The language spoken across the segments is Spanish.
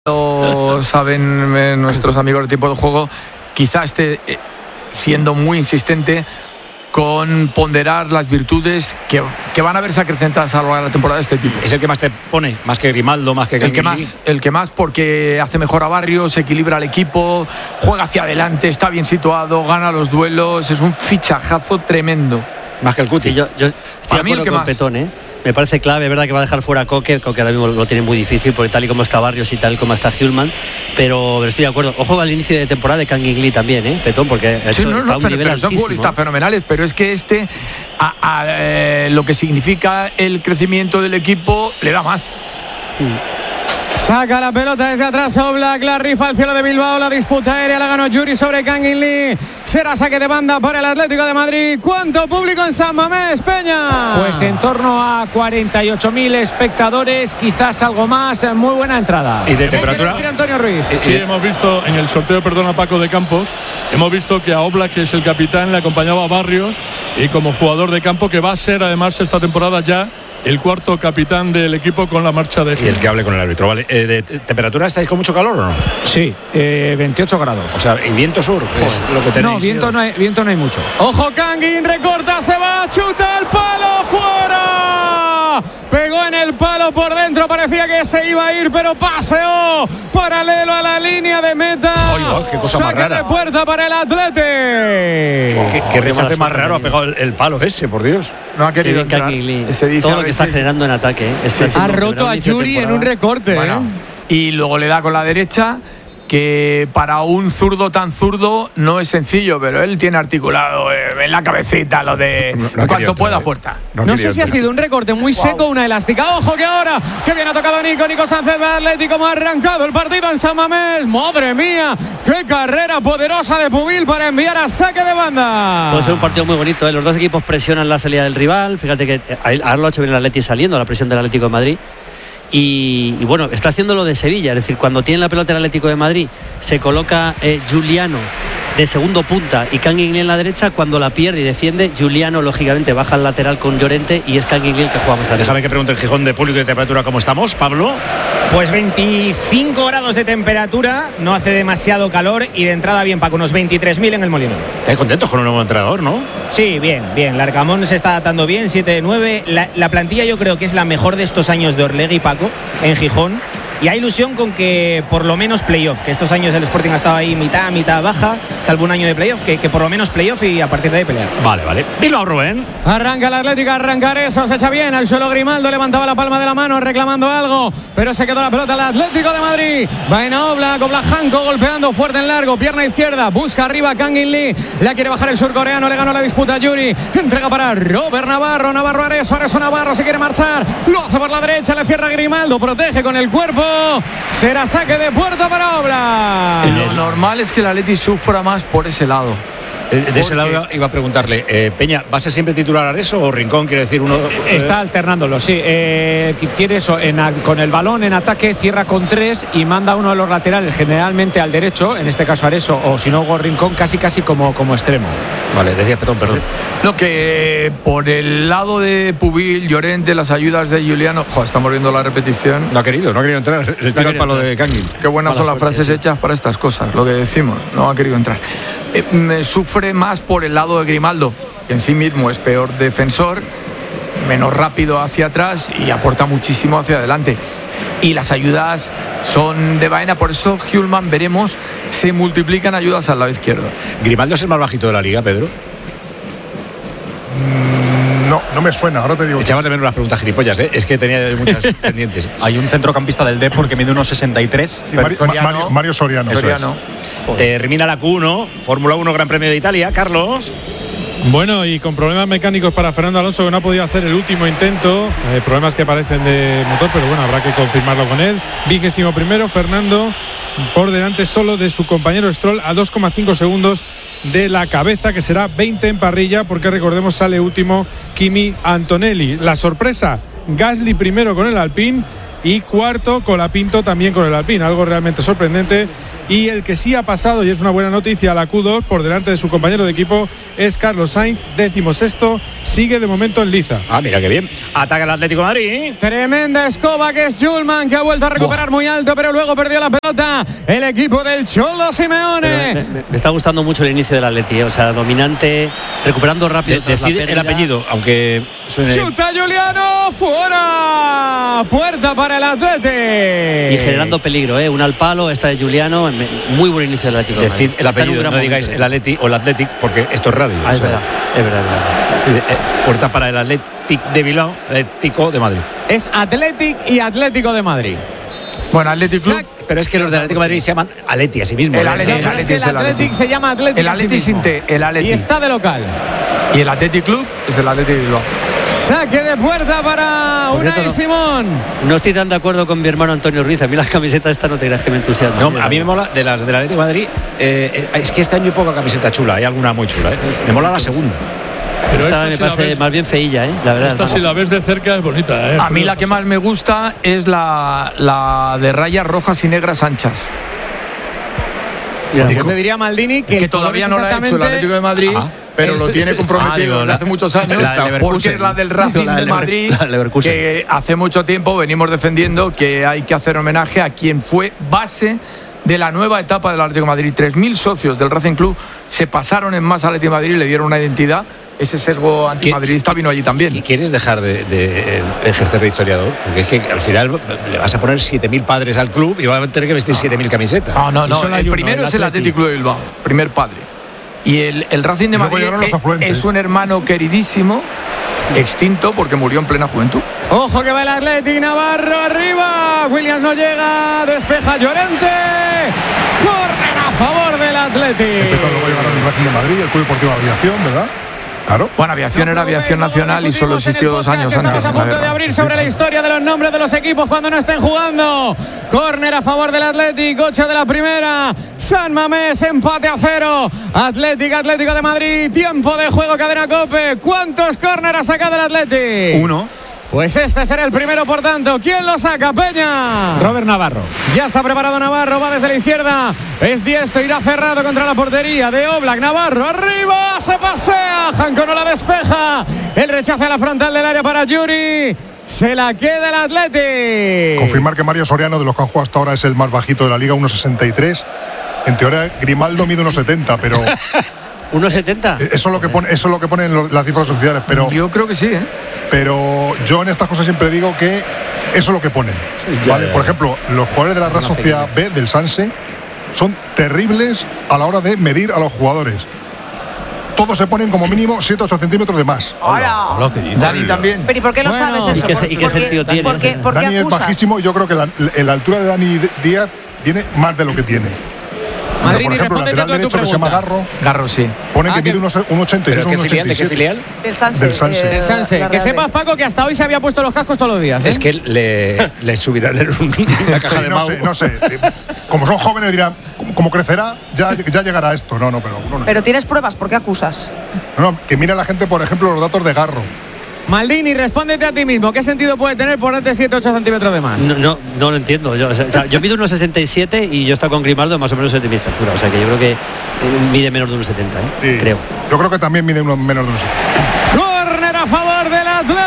Lo saben nuestros amigos de Tiempo de Juego, quizá esté siendo muy insistente con ponderar las virtudes que van a verse acrecentadas a lo largo de la temporada de este tipo. Es el que más te pone, más que Grimaldo, más que el que más, porque hace mejor a Barrios, equilibra al equipo, juega hacia adelante, está bien situado, gana los duelos, es un fichajazo tremendo. Más que el Cuti. Sí, yo estoy de acuerdo con Petón, Me parece clave, es verdad que va a dejar fuera a Coque ahora mismo lo tiene muy difícil, porque tal y como está Barrios y tal como está Hulman, pero estoy de acuerdo. Ojo al inicio de temporada de Kangin Lee también, Petón, porque sí, está a un nivel altísimo. Son futbolistas fenomenales, pero es que lo que significa el crecimiento del equipo le da más. Saca la pelota desde atrás Oblak, la rifa al cielo de Bilbao, la disputa aérea la ganó Yuri sobre Kangin Lee. Será saque de banda para el Atlético de Madrid. ¿Cuánto público en San Mamés, Peña? Pues en torno a 48.000 espectadores, quizás algo más. Muy buena entrada. ¿Y de temperatura? Antonio Ruiz. Sí, hemos visto en el sorteo, a Paco de Campos, hemos visto que a Oblak, que es el capitán, le acompañaba a Barrios, y como jugador de campo, que va a ser además esta temporada ya el cuarto capitán del equipo con la marcha de Gil. Y el que hable con el árbitro, ¿vale? ¿De temperatura estáis con mucho calor o no? Sí, 28 grados. O sea, ¿y viento sur? Es lo que tenéis. No, viento no hay mucho. Ojo, Kangin, recorta, se va, chuta el palo, fuera. Pegó en el palo por dentro, parecía que se iba a ir, pero paseó paralelo a la línea de meta. Qué cosa más rara. De puerta para el Atleti. Qué rechace más raro ha pegado el palo ese, por Dios. No ha querido entrar. Todo lo que está generando en ataque. Ha roto a Yuri en un recorte. Bueno, y luego le da con la derecha, que para un zurdo tan zurdo no es sencillo, pero él tiene articulado en la cabecita lo de en cuanto pueda puerta. No sé si ha sido un recorte muy seco o una elástica. Ojo que ahora, que bien ha tocado Nico Sánchez de Atlético, como ha arrancado el partido en San Mamés. Madre mía, qué carrera poderosa de Pubil para enviar a saque de banda. Puede ser un partido muy bonito, Los dos equipos presionan la salida del rival. Fíjate que ahora lo ha hecho bien el Atleti saliendo, la presión del Atlético de Madrid. Y bueno, está haciendo lo de Sevilla, es decir, cuando tiene la pelota el Atlético de Madrid, se coloca Giuliano de segundo punta y Kangin Lee en la derecha. Cuando la pierde y defiende, Giuliano lógicamente baja al lateral con Llorente y es Kangin Lee el que juega más arriba. Déjame que pregunte el Gijón de público y de temperatura, ¿cómo estamos, Pablo? Pues 25 grados de temperatura, no hace demasiado calor y de entrada bien, Paco, unos 23.000 en el Molinón. Estáis contentos con un nuevo entrenador, ¿no? Sí, bien. Larcamón se está adaptando bien, 7-9. La plantilla yo creo que es la mejor de estos años de Orlegui, Paco, en Gijón. Y hay ilusión con que por lo menos playoff, que estos años el Sporting ha estado ahí mitad baja, salvo un año de playoff, que por lo menos playoff y a partir de ahí pelear. Vale. Bilbao, Rubén. Arranca el Atlético, arrancar eso, se echa bien al suelo Grimaldo, levantaba la palma de la mano reclamando algo, pero se quedó la pelota al Atlético de Madrid. Va en Oblak Janko golpeando fuerte en largo, pierna izquierda, busca arriba Kangin Lee, la quiere bajar el surcoreano, le ganó la disputa Yuri, entrega para Robert Navarro Areso Navarro se quiere marchar, lo hace por la derecha, le cierra Grimaldo, protege con el cuerpo. Será saque de puerta para Oblak. Lo normal es que el Atleti sufra más por ese lado. De ese lado iba a preguntarle, Peña, ¿va a ser siempre titular Areso o Rincón? Quiere decir uno. Está alternándolo, sí. Quiere eso, con el balón en ataque, cierra con 3 y manda uno de los laterales, generalmente al derecho, en este caso Areso, o si no, Rincón, casi como extremo. Vale, decía, perdón. No, que por el lado de Pubil, Llorente, las ayudas de Giuliano. Estamos viendo la repetición. No ha querido entrar. El tiro al palo de Kangin. Qué buenas son las frases hechas para estas cosas, lo que decimos. No ha querido entrar. Me sufre más por el lado de Grimaldo, que en sí mismo es peor defensor, menos rápido hacia atrás y aporta muchísimo hacia adelante. Y las ayudas son de Baena, por eso Hulman, veremos, se multiplican ayudas al lado izquierdo. ¿Grimaldo es el más bajito de la liga, Pedro? No me suena, ahora te digo. Echabas de menos las preguntas gilipollas, es que tenía muchas pendientes. Hay un centrocampista del Depor que mide unos 63. Sí, Mario Soriano. Termina la Q1, Fórmula 1 Gran Premio de Italia, Carlos. Bueno, y con problemas mecánicos para Fernando Alonso, que no ha podido hacer el último intento, problemas que parecen de motor, pero bueno, habrá que confirmarlo con él. 21º, Fernando por delante solo de su compañero Stroll a 2,5 segundos de la cabeza, que será 20 en parrilla, porque recordemos sale último Kimi Antonelli. La sorpresa, Gasly primero con el Alpine y cuarto Colapinto también con el Alpine, algo realmente sorprendente. Y el que sí ha pasado, y es una buena noticia, a la Q2 por delante de su compañero de equipo es Carlos Sainz, 16º, sigue de momento en liza. Ah, mira qué bien. Ataca el Atlético de Madrid, ¿eh? Tremenda escoba que es Julman, que ha vuelto a recuperar muy alto, pero luego perdió la pelota el equipo del Cholo Simeone. Me está gustando mucho el inicio del Atleti, o sea, dominante, recuperando rápido. Decide el apellido, aunque suene... ¡Chuta Juliano! ¡Fuera! Puerta para el Atleti. Y generando peligro, un al palo, esta de Juliano, muy buen inicio del Atlético. Decid el apellido, no digáis el Atleti o el Athletic, porque esto es radio. Es verdad. Puerta para el Athletic de Bilbao, Atlético de Madrid. Es Athletic y Atlético de Madrid. Bueno, Athletic Club. Pero es que los del Atlético de Madrid se llaman Atleti a sí mismo. El Athletic se llama Athletic. El Athletic sin T, el Athletic. Y está de local. Y el Athletic Club es el Athletic de Bilbao. Saque de puerta para Unai Simón. No estoy tan de acuerdo con mi hermano Antonio Ruiz. A mí las camisetas estas no te creas que me entusiasman. No, a mí me mola de las del Atlético de Madrid. Es que este año hay poca camiseta chula. Hay alguna muy chula. Me mola la segunda. Pero esta me parece más bien feilla, la verdad. Esta, si la ves de cerca, es bonita. A mí la que más me gusta es la de rayas rojas y negras anchas. Yo te diría, Maldini, que todavía no la ha hecho el Atlético de Madrid. Pero lo tiene comprometido desde hace muchos años, porque es la del Racing de Madrid, que hace mucho tiempo venimos defendiendo que hay que hacer homenaje a quien fue base de la nueva etapa del Atlético de Madrid. 3.000 socios del Racing Club se pasaron en más al Atlético de Madrid y le dieron una identidad. Ese sesgo antimadridista vino allí también. ¿Y quieres dejar de ejercer de historiador? Porque es que al final le vas a poner 7.000 padres al club y van a tener que vestir 7.000 camisetas. No. El primero es el Atlético Club de Bilbao, primer padre. Y el Racing de Madrid es un hermano queridísimo, extinto porque murió en plena juventud. Ojo que va el Atleti, Navarro arriba. Williams no llega, despeja Llorente. Córner a favor del Atleti. Luego llegaron el Racing de Madrid, el Club Deportivo Aviación, ¿verdad? Claro. Bueno, Aviación era Aviación Nacional y solo existió 2 años antes. Estamos a punto de abrir sobre la historia de los nombres de los equipos cuando no estén jugando. Córner a favor del Atlético, 8 de la primera. San Mamés, empate a 0. Atlético de Madrid, tiempo de juego, cadena COPE. ¿Cuántos córner ha sacado el Atlético? 1. Pues este será el primero, por tanto. ¿Quién lo saca, Peña? Robert Navarro. Ya está preparado Navarro, va desde la izquierda. Es diestro, irá cerrado contra la portería de Oblak. Navarro arriba, se pasea. Janko no la despeja. El rechace a la frontal del área para Yuri. Se la queda el Atleti. Confirmar que Mario Soriano, de los que han jugado hasta ahora, es el más bajito de la liga, 1,63. En teoría, Grimaldo mide 1,70, pero... 1,70. Eso es lo que ponen las cifras oficiales, pero... Yo creo que sí, Pero yo en estas cosas siempre digo que eso es lo que ponen. ¿Vale? Por ejemplo, los jugadores de la Real Sociedad B del Sanse son terribles a la hora de medir a los jugadores. Todos se ponen como mínimo 7-8 centímetros de más. Hola. Dani también. Pero ¿y por qué lo sabes eso? ¿Y qué sentido tiene? ¿Por qué Dani es bajísimo y yo creo que la altura de Dani Díaz viene más de lo que tiene. Madrid, por ejemplo, el lateral derecho que se llama Garro, sí. Pone que mide 1,86. ¿Pero qué filial? ¿De qué filial? Del Sanse. Del Sanse. Que sepas, Paco, que hasta hoy se había puesto los cascos todos los días. Es que le subirán en una caja de Mau. No sé. Como son jóvenes dirán, como crecerá, ya llegará esto. No, pero no. Pero tienes pruebas, ¿por qué acusas? No, que mire la gente, por ejemplo, los datos de Garro. Maldini, respóndete a ti mismo. ¿Qué sentido puede tener ponerte 7-8 centímetros de más? No lo entiendo. Yo mido 1,67 y yo estoy con Grimaldo más o menos de mi estatura. O sea que yo creo que mide menos de 1,70, sí, creo. Yo creo que también mide menos de 1,70. Córner a favor del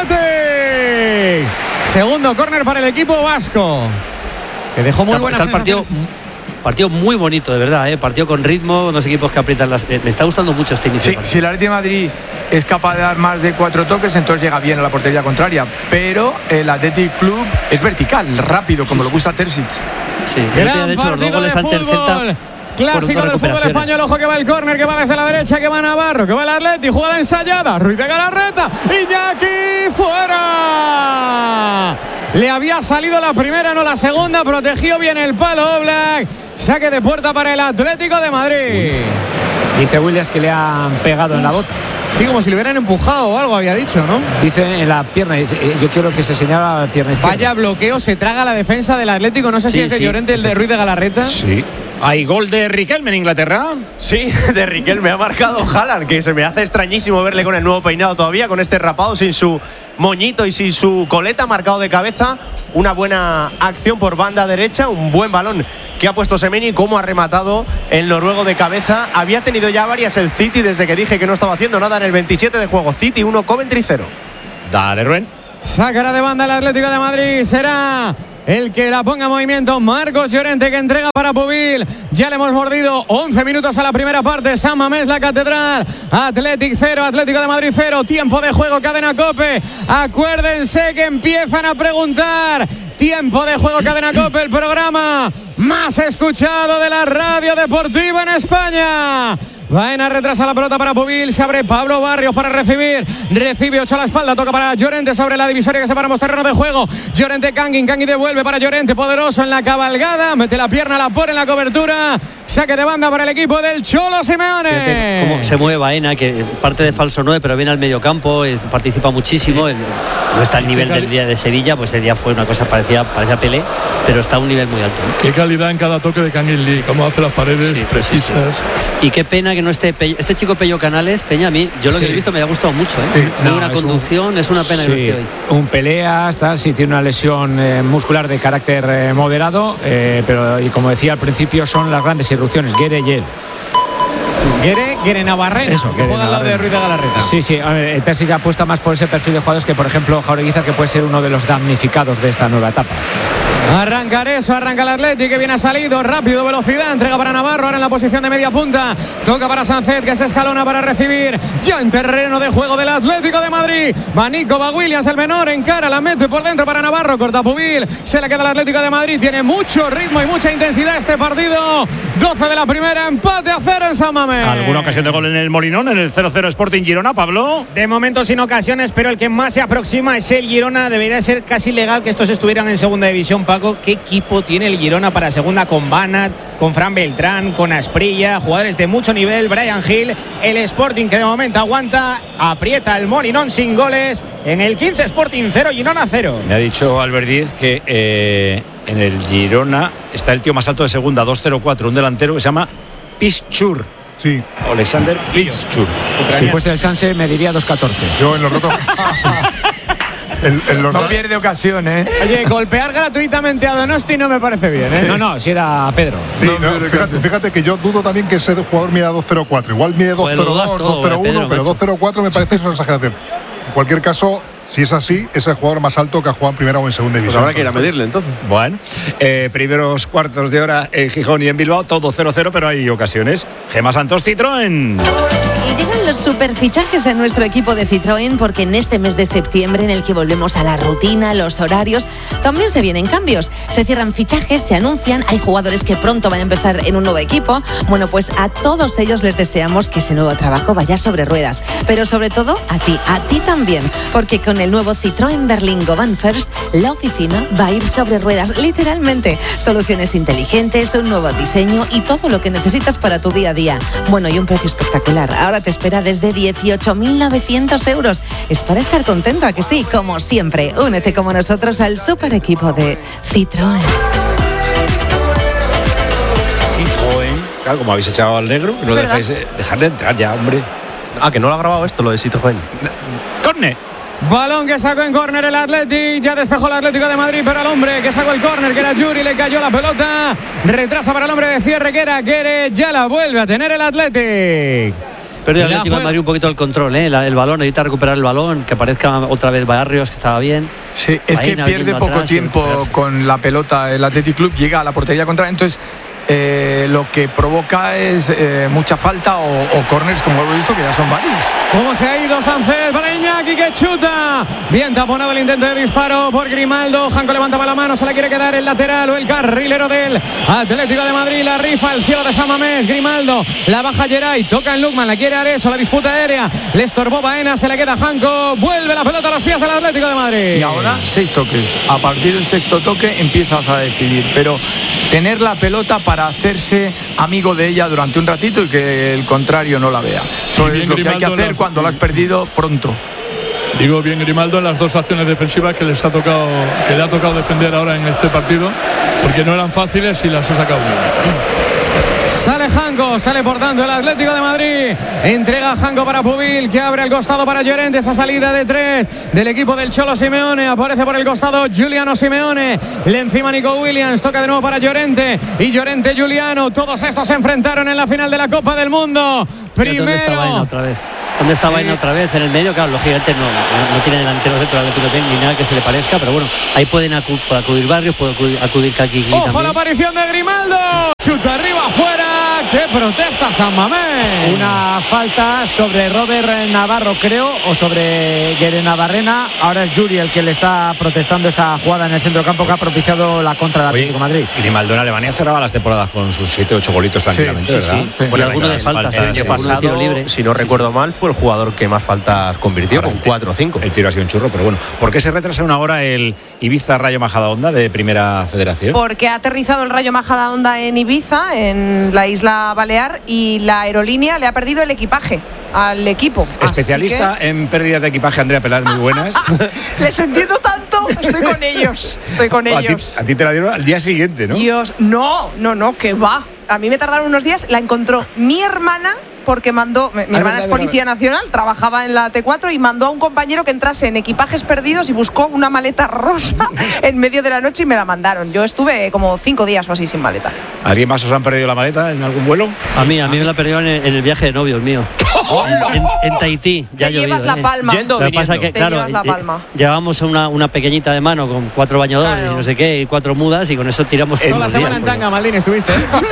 Athletic. Segundo córner para el equipo vasco, que dejó muy buena partido muy bonito, de verdad, partido con ritmo, unos equipos que aprietan me está gustando mucho este inicio. Sí, si el Atlético de Madrid es capaz de dar más de 4 toques, entonces llega bien a la portería contraria. Pero el Athletic Club es vertical, rápido, como le gusta a Terzic. Sí, gran partido de fútbol. Clásico del fútbol español. Ojo que va el córner, que va desde la derecha, que va Navarro, que va el Atleti, jugada ensayada, Ruiz de Galarreta, Iñaki fuera. Le había salido la primera, no la segunda, protegió bien el palo Oblak. Saque de puerta para el Atlético de Madrid. Dice Williams que le han pegado en la bota. Sí, como si le hubieran empujado o algo, había dicho, ¿no? Dice en la pierna, yo quiero que se señala la pierna izquierda. Vaya bloqueo, se traga la defensa del Atlético. No sé si es de Llorente, el de Ruiz de Galarreta. Sí. ¿Hay gol de Riquelme en Inglaterra? Sí, de Riquelme ha marcado Haaland, que se me hace extrañísimo verle con el nuevo peinado todavía, con este rapado sin su moñito y sin su coleta, marcado de cabeza. Una buena acción por banda derecha, un buen balón que ha puesto Semeni, como ha rematado el noruego de cabeza. Había tenido ya varias el City desde que dije que no estaba haciendo nada en el 27 de juego. City 1, Coventry 0. Dale, Rubén. Sacará de banda el Atlético de Madrid. Será el que la ponga en movimiento Marcos Llorente, que entrega para Pubil. Ya le hemos mordido 11 minutos a la primera parte. San Mamés, la Catedral. Athletic 0, Atlético de Madrid 0. Tiempo de juego, Cadena COPE. Acuérdense que empiezan a preguntar. Tiempo de juego, Cadena COPE, el programa más escuchado de la radio deportiva en España. Baena retrasa la pelota para Pubil. Se abre Pablo Barrios para recibir. Recibe 8 a la espalda. Toca para Llorente sobre la divisoria que separamos terreno de juego. Llorente, Kangui devuelve para Llorente. Poderoso en la cabalgada. Mete la pierna, la pone en la cobertura. Saque de banda para el equipo del Cholo Simeone. Fíjate cómo se mueve Baena, que parte de falso 9, pero viene al medio campo, participa muchísimo. No está al nivel del día de Sevilla, pues el día fue una cosa parecía Pelé, pero está a un nivel muy alto. Qué calidad en cada toque de Kangui Lee, cómo hace las paredes precisas. Y qué pena que no esté este chico Pello Canales. Peña, a mí, yo lo que he visto me ha gustado mucho, ¿eh? Muy buena conducción, es una pena que no esté hoy. Un pelea, tiene una lesión muscular de carácter moderado, pero y como decía al principio, son las grandes irrupciones. Guere y él. Guere Navarrena, que juega al lado de Ruiz de Galarreta. Sí, el Terzi ya apuesta más por ese perfil de jugadores que, por ejemplo, Jaureguizar, que puede ser uno de los damnificados de esta nueva etapa. Arranca el Athletic, que viene salido, rápido, velocidad, entrega para Navarro, ahora en la posición de media punta, toca para Sánchez, que se escalona para recibir, ya en terreno de juego del Atlético de Madrid, va Nico, va Williams, el menor, encara, la mete por dentro para Navarro, corta Pubil, se le queda el Atlético de Madrid, tiene mucho ritmo y mucha intensidad este partido, 12 de la primera, empate a 0 en San Mamés. ¿Alguna ocasión de gol en el Molinón, en el 0-0 Sporting Girona, Pablo? De momento sin ocasiones, pero el que más se aproxima es el Girona. Debería ser casi legal que estos estuvieran en segunda división, Paco. ¿Qué equipo tiene el Girona para segunda? Con Banat, con Fran Beltrán, con Asprilla, jugadores de mucho nivel, Brian Hill. El Sporting, que de momento aguanta, aprieta el Molinón sin goles. En el 15 Sporting 0, Girona 0. Me ha dicho Albert Díez que en el Girona está el tío más alto de segunda, 2'04", un delantero que se llama Piszczur. Sí. Alexander Piszczur. Si fuese el Sanse me diría 2'14". Yo en los rotos. No pierde ocasión, ¿eh? Oye, golpear gratuitamente a Donosti no me parece bien, ¿eh? No, si era Pedro. Sí, fíjate que yo dudo también que ese jugador mida 2'04". Igual mide 2'02", 2'01", pero 2'04" me parece una exageración. En cualquier caso, si es así, es el jugador más alto que ha jugado en primera o en segunda división. Pues habrá que ir a medirle entonces. Bueno, primeros cuartos de hora en Gijón y en Bilbao, todo 0-0, pero hay ocasiones. Gemma Santos, Citroën. Y llegan los superfichajes de nuestro equipo de Citroën, porque en este mes de septiembre, en el que volvemos a la rutina, los horarios, también se vienen cambios. Se cierran fichajes, se anuncian, hay jugadores que pronto van a empezar en un nuevo equipo. Bueno, pues a todos ellos les deseamos que ese nuevo trabajo vaya sobre ruedas. Pero sobre todo a ti también, porque con el nuevo Citroën Berlingo Van First, la oficina va a ir sobre ruedas, literalmente. Soluciones inteligentes, un nuevo diseño y todo lo que necesitas para tu día a día. Bueno, y un precio espectacular. Ahora te espera desde 18.900 euros. Es para estar contento, ¿a que sí? Como siempre, únete como nosotros al super equipo de Citroën. Citroën. Claro, como habéis echado al negro, no dejáis dejarle entrar ya, hombre. Que no lo ha grabado esto, lo de Citroën. ¡Corne! Balón que sacó en córner el Athletic, ya despejó el Atlético de Madrid, pero al hombre que sacó el córner, que era Yuri, le cayó la pelota, retrasa para el hombre de cierre, que era Guere, ya la vuelve a tener el Athletic. Pero el Atlético de Madrid un poquito el control, el balón, necesita recuperar el balón, que aparezca otra vez Barrios, que estaba bien. Sí, es que pierde poco atrás, tiempo con la pelota el Athletic Club, llega a la portería contraria, entonces lo que provoca es mucha falta o corners, como hemos visto, que ya son varios. ¿Cómo se ha ido Sánchez para Iñaki, que chuta? Bien taponado el intento de disparo por Grimaldo. Janko levantaba la mano, se la quiere quedar el lateral o el carrilero del Atlético de Madrid. La rifa el cielo de San Mamés. Grimaldo, la baja Geray, toca en Lukman, la quiere Areso, la disputa aérea. Le estorbó Baena, se le queda Janko. Vuelve la pelota a los pies del Atlético de Madrid. Y ahora 6 toques. A partir del sexto toque empiezas a decidir, pero tener la pelota para hacerse amigo de ella durante un ratito y que el contrario no la vea. Eso es lo que hay que hacer cuando la has perdido pronto. Digo bien Grimaldo en las dos acciones defensivas que le ha tocado defender ahora en este partido, porque no eran fáciles y las ha sacado bien. Sale Janko, sale por tanto el Atlético de Madrid. Entrega Janko para Pubil, que abre el costado para Llorente. Esa salida de 3 del equipo del Cholo Simeone. Aparece por el costado Giuliano Simeone. Le encima Nico Williams. Toca de nuevo para Llorente. Y Llorente, Giuliano. Todos estos se enfrentaron en la final de la Copa del Mundo. Primero. ¿Dónde está Baena otra vez? ¿Dónde está Baena otra vez? En el medio, claro, lógicamente no tiene delantero dentro del Atlético ni nada que se le parezca, pero bueno, ahí pueden acudir Barrios, puede acudir Kaki. ¡Ojo la aparición de Grimaldo! Chuta arriba, afuera. ¡Qué protesta San Mamés! Una falta sobre Robert Navarro, creo, o sobre Guerenabarrena. Ahora es Yuri el que le está protestando esa jugada en el centrocampo que ha propiciado la contra del Atlético de Madrid. Grimaldo en Alemania cerraba las temporadas con sus 7-8 golitos tranquilamente, sí, ¿verdad? Sí. Bueno, alguno de falta. El año pasado, libre. Si no recuerdo mal, fue el jugador que más faltas convirtió, con 4 o 5. El tiro ha sido un churro, pero bueno. ¿Por qué se retrasa una hora el Ibiza Rayo Majadahonda de Primera Federación? Porque ha aterrizado el Rayo Majadahonda en Ibiza, en la isla Balear, y la aerolínea le ha perdido el equipaje al equipo. Especialista en pérdidas de equipaje, Andrea Peláez, muy buenas. Les entiendo tanto, estoy con ellos. A ti te la dieron al día siguiente, ¿no? Dios, no, que va. A mí me tardaron unos días, la encontró mi hermana. Porque mandó, mi hermana es policía nacional, trabajaba en la T4 y mandó a un compañero que entrase en equipajes perdidos y buscó una maleta rosa en medio de la noche y me la mandaron. Yo estuve como 5 días o así sin maleta. ¿Alguien más os han perdido la maleta en algún vuelo? A mí me la perdieron en el viaje de novios mío. en Tahití. Ya te llevas la palma. Lo que pasa es que, claro, llevábamos una pequeñita de mano con 4 bañadores y no sé qué, y 4 mudas, y con eso tiramos. Toda la semana en tanga, Maldini, estuviste.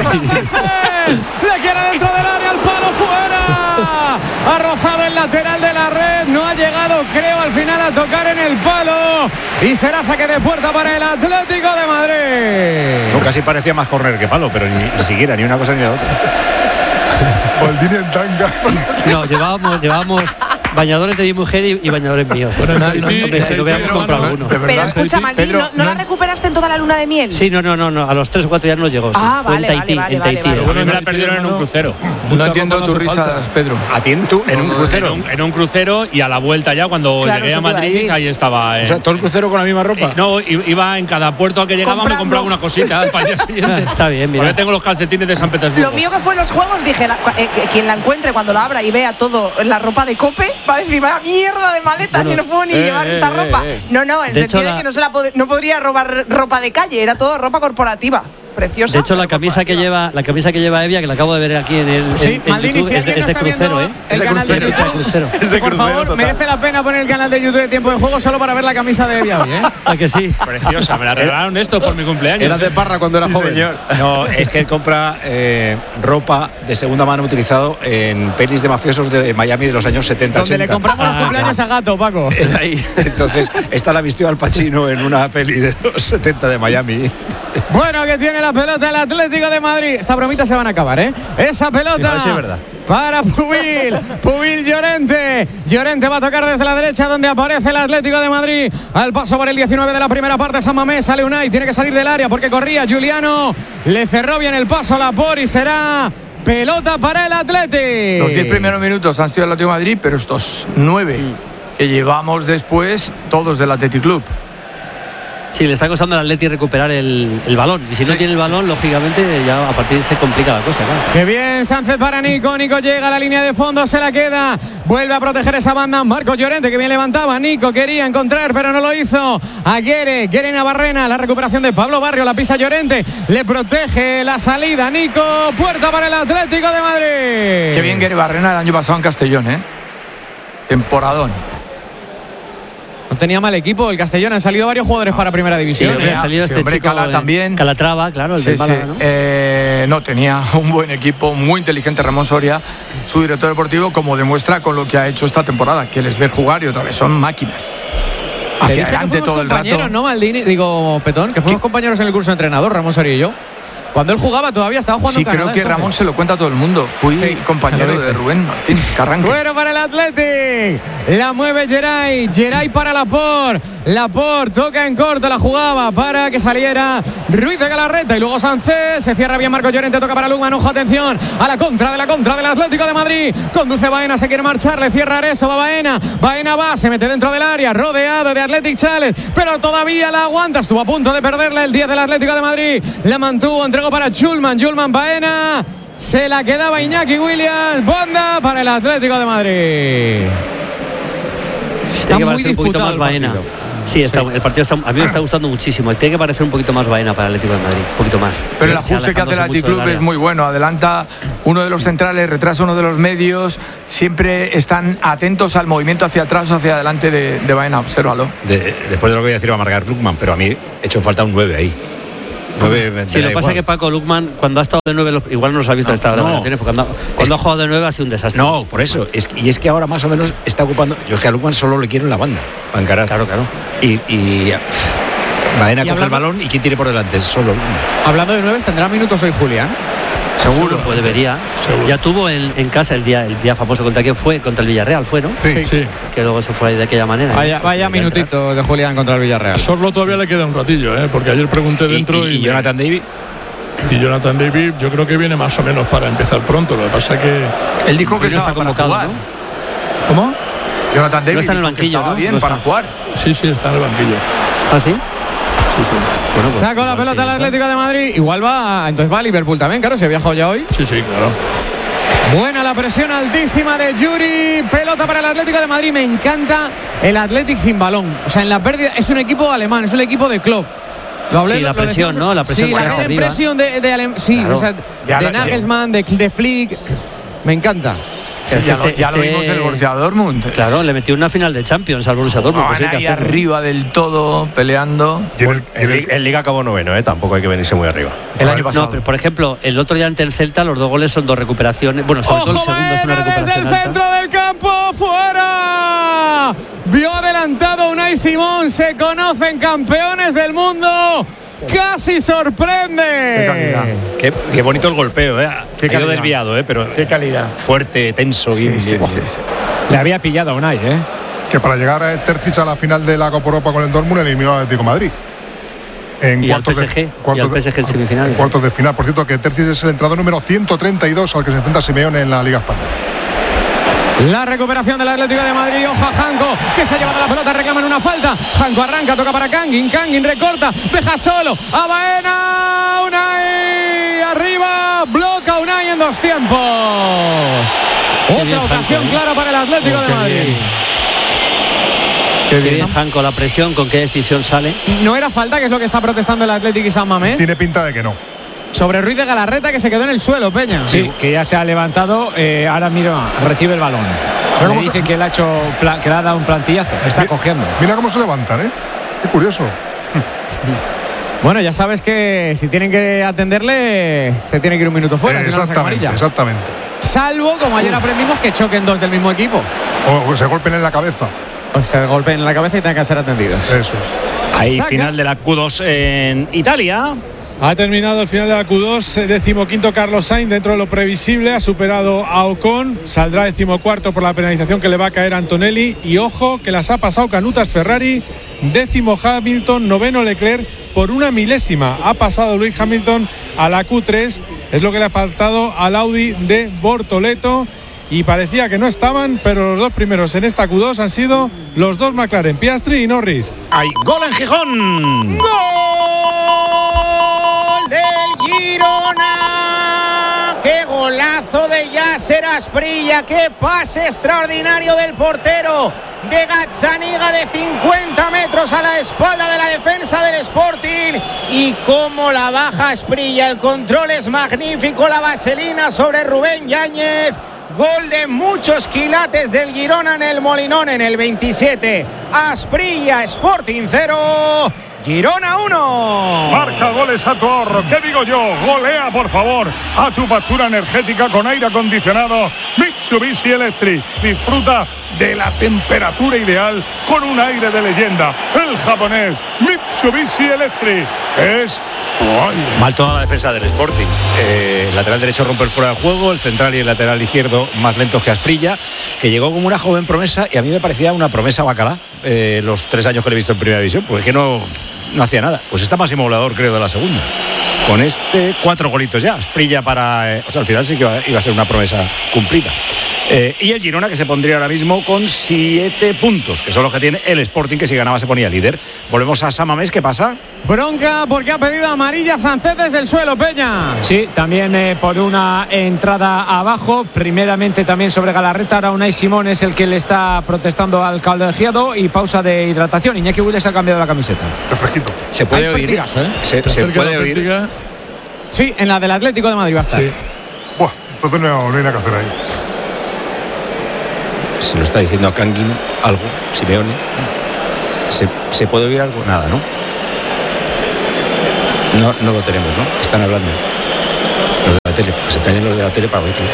Le quiere dentro del área, al palo, fuera. Ha rozado el lateral de la red, no ha llegado, creo, al final a tocar en el palo. Y será saque de puerta para el Atlético de Madrid. No, casi parecía más córner que palo, pero ni siquiera, ni una cosa ni la otra. Maldini en tanga. No, llevábamos bañadores de mi mujer y bañadores míos. Bueno, si no hubiéramos comprado uno. Pero escucha, Maldini, ¿no la recuperaste en toda la luna de miel? Sí, no. A los 3 o 4 días nos llegó. Ah, vale. Bueno, me la perdieron en un crucero. No entiendo tus risas, Pedro. ¿A ti en un crucero? En un crucero, y a la vuelta ya, cuando llegué a Madrid, ahí estaba. O sea, ¿todo el crucero con la misma ropa? No, iba en cada puerto al que llegaba, me compraba una cosita para el día siguiente. Está bien, mira. Porque tengo los calcetines de San Petersburgo. Lo mío que fue en los juegos, dije, quien la encuentre cuando la abra y vea todo la ropa de Cope, va a decir, vaya mierda de maletas, y no puedo ni llevar esta ropa. No, en el sentido de que no podría robar ropa de calle, era todo ropa corporativa. Preciosa. De hecho, la camisa que lleva Evia, que la acabo de ver aquí en el Maldini, YouTube, si alguien es de crucero, el canal de YouTube. Por favor, merece la pena poner el canal de YouTube de Tiempo de Juego solo para ver la camisa de Evia hoy, ¿eh? ¿A que sí? Preciosa, me la regalaron esto por mi cumpleaños. Era de Parra cuando era joven. Señor. No, es que él compra ropa de segunda mano utilizado en pelis de mafiosos de Miami de los años 70. Donde 80. le compramos los cumpleaños a Gato, Paco. Entonces, esta la vistió Al Pacino en una peli de los 70 de Miami. Bueno, que tiene la pelota el Atlético de Madrid. Estas bromitas se van a acabar, ¿eh? Esa pelota Sí, es verdad. para Pubil Llorente. Llorente va a tocar desde la derecha, donde aparece el Atlético de Madrid. Al paso por el 19 de la primera parte, San Mamés, sale Unai, tiene que salir del área porque corría Giuliano. Le cerró bien el paso a Laporte y será pelota para el Atlético. Los 10 primeros minutos han sido del Atlético de Madrid, pero estos 9 que llevamos después, todos del Athletic Club. Sí, le está costando al Atleti recuperar el balón. Y si no tiene el balón, lógicamente, ya a partir de ahí se complica la cosa, claro. Qué bien, Sánchez para Nico. Nico llega a la línea de fondo, se la queda. Vuelve a proteger esa banda Marcos Llorente, que bien levantaba. Nico quería encontrar, pero no lo hizo. A Guerenabarrena, la recuperación de Pablo Barrio, la pisa Llorente. Le protege la salida, Nico. Puerta para el Atlético de Madrid. Qué bien Guerenabarrena el año pasado en Castellón, ¿eh? Temporadón. No tenía mal equipo el Castellón, han salido varios jugadores para Primera División. Sí, ha salido este chico también. Calatrava, claro, el del Málaga, ¿no? No, tenía un buen equipo, muy inteligente Ramón Soria, su director deportivo, como demuestra con lo que ha hecho esta temporada, que les ve jugar y otra vez son máquinas. Hacia adelante todo el rato. ¿No, Maldini? Digo, Petón, que fuimos compañeros en el curso de entrenador, Ramón Soria y yo. Cuando él jugaba todavía estaba jugando en Canadá. Creo que Ramón se lo cuenta a todo el mundo. Fui compañero de Rubén Martín Carranque. Fuera para el Athletic. La mueve Geray para Laporte. Laporte toca en corto, la jugaba para que saliera Ruiz de Galarreta y luego Sánchez. Se cierra bien Marcos Llorente, toca para Lukman. Ojo, atención a la contra del Atlético de Madrid. Conduce Baena, se quiere marchar, le cierra Areso, va Baena. Baena va, se mete dentro del área, rodeado de Athletic Challenge, pero todavía la aguanta. Estuvo a punto de perderla el 10 del Atlético de Madrid. La mantuvo, entregó para Schulman, Baena. Se la quedaba Iñaki Williams. Banda para el Atlético de Madrid. Está muy disputado más Baena. Sí, el partido está, a mí me está gustando muchísimo. Tiene que parecer un poquito más Baena para el Atlético de Madrid, un poquito más. Pero el ajuste que hace el Athletic Club es muy bueno. Adelanta uno de los centrales, retrasa uno de los medios. Siempre están atentos al movimiento hacia atrás o hacia adelante de Baena. Obsérvalo. Después de lo que voy a decir va a marcar Lukman, pero a mí he hecho falta un 9 ahí. 9, sí, lo que pasa es que Paco Lukman, cuando ha estado de 9, igual no los ha visto en esta grabaciones, porque cuando ha jugado de 9 ha sido un desastre. No, por eso. Y es que ahora más o menos está ocupando. Yo es que a Lukman solo le quiero en la banda para encarar. Claro. Y Baena coge el balón y ¿quién tiene por delante? Solo Lukman. Hablando de 9, ¿tendrá minutos hoy Julián? Seguro. Pues debería. Seguro. Ya tuvo en casa el día famoso contra quién fue, contra el Villarreal, ¿no? Sí. Que luego se fue ahí de aquella manera. Vaya minutito de Julián contra el Villarreal. A Sorlo todavía le queda un ratillo, porque ayer pregunté dentro y Jonathan David. Y Jonathan David yo creo que viene más o menos para empezar pronto. Lo que pasa que él dijo que estaba convocado, ¿no? ¿Cómo? Jonathan David no está en el banquillo, estaba bien para jugar. Sí, está en el banquillo. ¿Ah, sí? Sí. Bueno, pues, sacó la pelota al Atlético de Madrid. Igual entonces va a Liverpool también, claro, se ha viajado ya hoy. Sí, claro. Buena la presión altísima de Yuri. Pelota para el Atlético de Madrid. Me encanta el Athletic sin balón. O sea, en la pérdida es un equipo alemán, es un equipo de club. La presión, ¿no? La presión. Sí, la presión de claro. O sea, de Nagelsmann, de Flick. Me encanta. Sí, ya lo vimos el Borussia Dortmund. Claro, le metió una final de Champions al Borussia Dortmund. Pues ahí arriba del todo, peleando. En Liga acabó noveno, tampoco hay que venirse muy arriba. El año pasado. No, pero por ejemplo, el otro día ante el Celta, los 2 goles son 2 recuperaciones. Bueno, sobre todo el segundo es una recuperación. Desde el centro del campo, fuera. Vio adelantado Unai Simón. Se conocen campeones del mundo. Casi sorprende. Qué bonito el golpeo, Ha ido desviado, pero qué calidad. Fuerte, tenso, bien. Sí. Le había pillado a Unai, Que para llegar a Terzic a la final de la Copa Europa con el Dortmund eliminó al Atlético de Madrid. Y al PSG en semifinal. En cuartos de final. Por cierto, que Terzic es el entrenador número 132 al que se enfrenta Simeone en la Liga Española. La recuperación del Atlético de Madrid. Ojo a Janko, que se ha llevado la pelota, reclaman una falta. Janko arranca, toca para Kangin recorta, deja solo a Baena. Unai arriba, bloca Unai en 2 tiempos. Otra ocasión clara para el Atlético de Madrid. Qué bien Janko, la presión, con qué decisión sale. No era falta, que es lo que está protestando el Atlético y San Mamés. Tiene pinta de que no. Sobre Ruiz de Galarreta, que se quedó en el suelo, Peña. Sí, que ya se ha levantado. Ahora mira, recibe el balón. Le dicen que le ha dado un plantillazo. Está cogiendo. Mira cómo se levantan, Qué curioso. Bueno, ya sabes que si tienen que atenderle, se tiene que ir un minuto fuera. Exactamente. Salvo, como ayer aprendimos, que choquen 2 del mismo equipo. O se golpeen en la cabeza. O se golpeen en la cabeza y tengan que ser atendidos. Eso es. Ahí final de la Q2 en Italia. Ha terminado el final de la Q2, 15º Carlos Sainz, dentro de lo previsible, ha superado a Ocon, saldrá 14º por la penalización que le va a caer a Antonelli, y ojo que las ha pasado Canutas Ferrari, 10º Hamilton, 9º Leclerc, por 1 milésima ha pasado Lewis Hamilton a la Q3, es lo que le ha faltado al Audi de Bortoleto, y parecía que no estaban, pero los 2 primeros en esta Q2 han sido los 2 McLaren, Piastri y Norris. ¡Hay gol en Gijón! ¡Gol del Girona! ¡Qué golazo de Yasser Asprilla! ¡Qué pase extraordinario del portero de Gazzaniga de 50 metros a la espalda de la defensa del Sporting! Y cómo la baja Asprilla, el control es magnífico, la vaselina sobre Rubén Yáñez. Gol de muchos quilates del Girona en el Molinón en el 27. Asprilla, Sporting 0, Girona 1. Marca goles a tu ahorro. ¿Qué digo yo? Golea, por favor, a tu factura energética con aire acondicionado Mitsubishi Electric. Disfruta de la temperatura ideal con un aire de leyenda. El japonés Mitsubishi Electric es tu aire. Mal toda la defensa del Sporting. El lateral derecho rompe el fuera de juego, el central y el lateral izquierdo más lentos que Asprilla, que llegó como una joven promesa y a mí me parecía una promesa bacalá los 3 años que le he visto en Primera División, porque es que no hacía nada. Pues está Máximo Goleador, creo, de la segunda. Con 4 golitos ya. Asprilla para... al final sí que iba a ser una promesa cumplida. Y el Girona, que se pondría ahora mismo con 7 puntos, que son los que tiene el Sporting, que si ganaba se ponía líder. Volvemos a San Mamés, ¿qué pasa? Bronca porque ha pedido amarilla Sánchez desde el suelo, Peña. Sí, también por una entrada abajo, primeramente también sobre Galarreta. Ahora Unai Simón es el que le está protestando al colegiado y pausa de hidratación. Iñaki Willes ha cambiado la camiseta. Refresquito. Se puede oír. Se puede oír. Sí, en la del Atlético de Madrid va a estar. Sí. Buah, entonces no hay nada que hacer ahí. Se lo está diciendo a Kangin algo, Simeone. ¿Se puede oír algo? Nada, ¿no? No lo tenemos, ¿no? Están hablando. Los de la tele, pues se callen los de la tele para oírlo.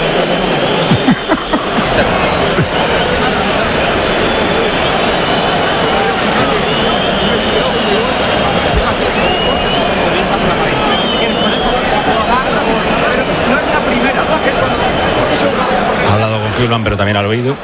Ha hablado con Gilman, pero también al oído.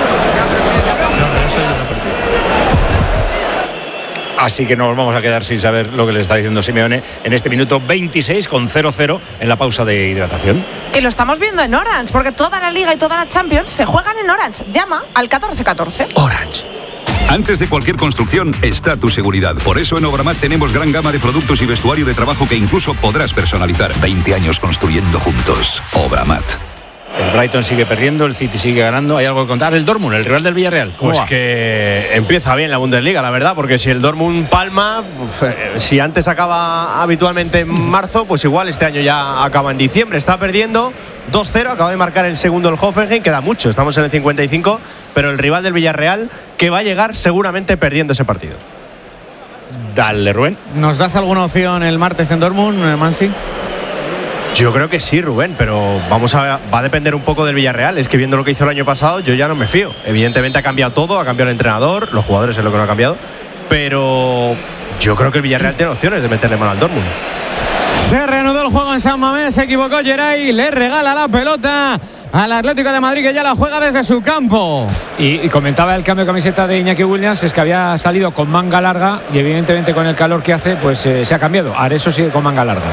Así que nos vamos a quedar sin saber lo que le está diciendo Simeone en este minuto 26 con 0-0 en la pausa de hidratación. Que lo estamos viendo en Orange, porque toda la Liga y toda la Champions se juegan en Orange. Llama al 1414. Orange. Antes de cualquier construcción está tu seguridad. Por eso en Obramat tenemos gran gama de productos y vestuario de trabajo que incluso podrás personalizar. 20 años construyendo juntos. Obramat. El Brighton sigue perdiendo, el City sigue ganando. ¿Hay algo que contar? El Dortmund, el rival del Villarreal. ¿Cómo pues va? Que empieza bien la Bundesliga, la verdad, porque si el Dortmund palma, si antes acaba habitualmente en marzo, pues igual este año ya acaba en diciembre. Está perdiendo 2-0, acaba de marcar el segundo el Hoffenheim, queda mucho, estamos en el 55, pero el rival del Villarreal que va a llegar seguramente perdiendo ese partido. Dale, Rubén. ¿Nos das alguna opción el martes en Dortmund, Mansi? Yo creo que sí, Rubén, pero va a depender un poco del Villarreal. Es que viendo lo que hizo el año pasado, yo ya no me fío. Evidentemente ha cambiado todo, ha cambiado el entrenador, los jugadores es lo que no ha cambiado, pero yo creo que el Villarreal tiene opciones de meterle mano al Dortmund. Se reanudó el juego en San Mamés, se equivocó Geray, le regala la pelota al Atlético de Madrid, que ya la juega desde su campo. Y comentaba el cambio de camiseta de Iñaki Williams, es que había salido con manga larga y evidentemente con el calor que hace, pues se ha cambiado. Areso sigue con manga larga.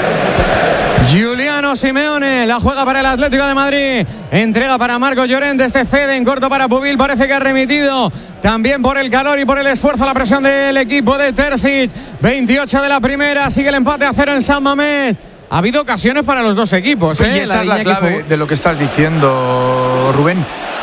Giuliano Simeone la juega para el Atlético de Madrid, entrega para Marco Llorente, cede en corto para Pubil, parece que ha remitido también por el calor y por el esfuerzo, la presión del equipo de Terzic. 28 de la primera, sigue el empate a 0 en San Mamés. Ha habido ocasiones para los dos equipos. Y esa es la clave de lo que estás diciendo, Rubén.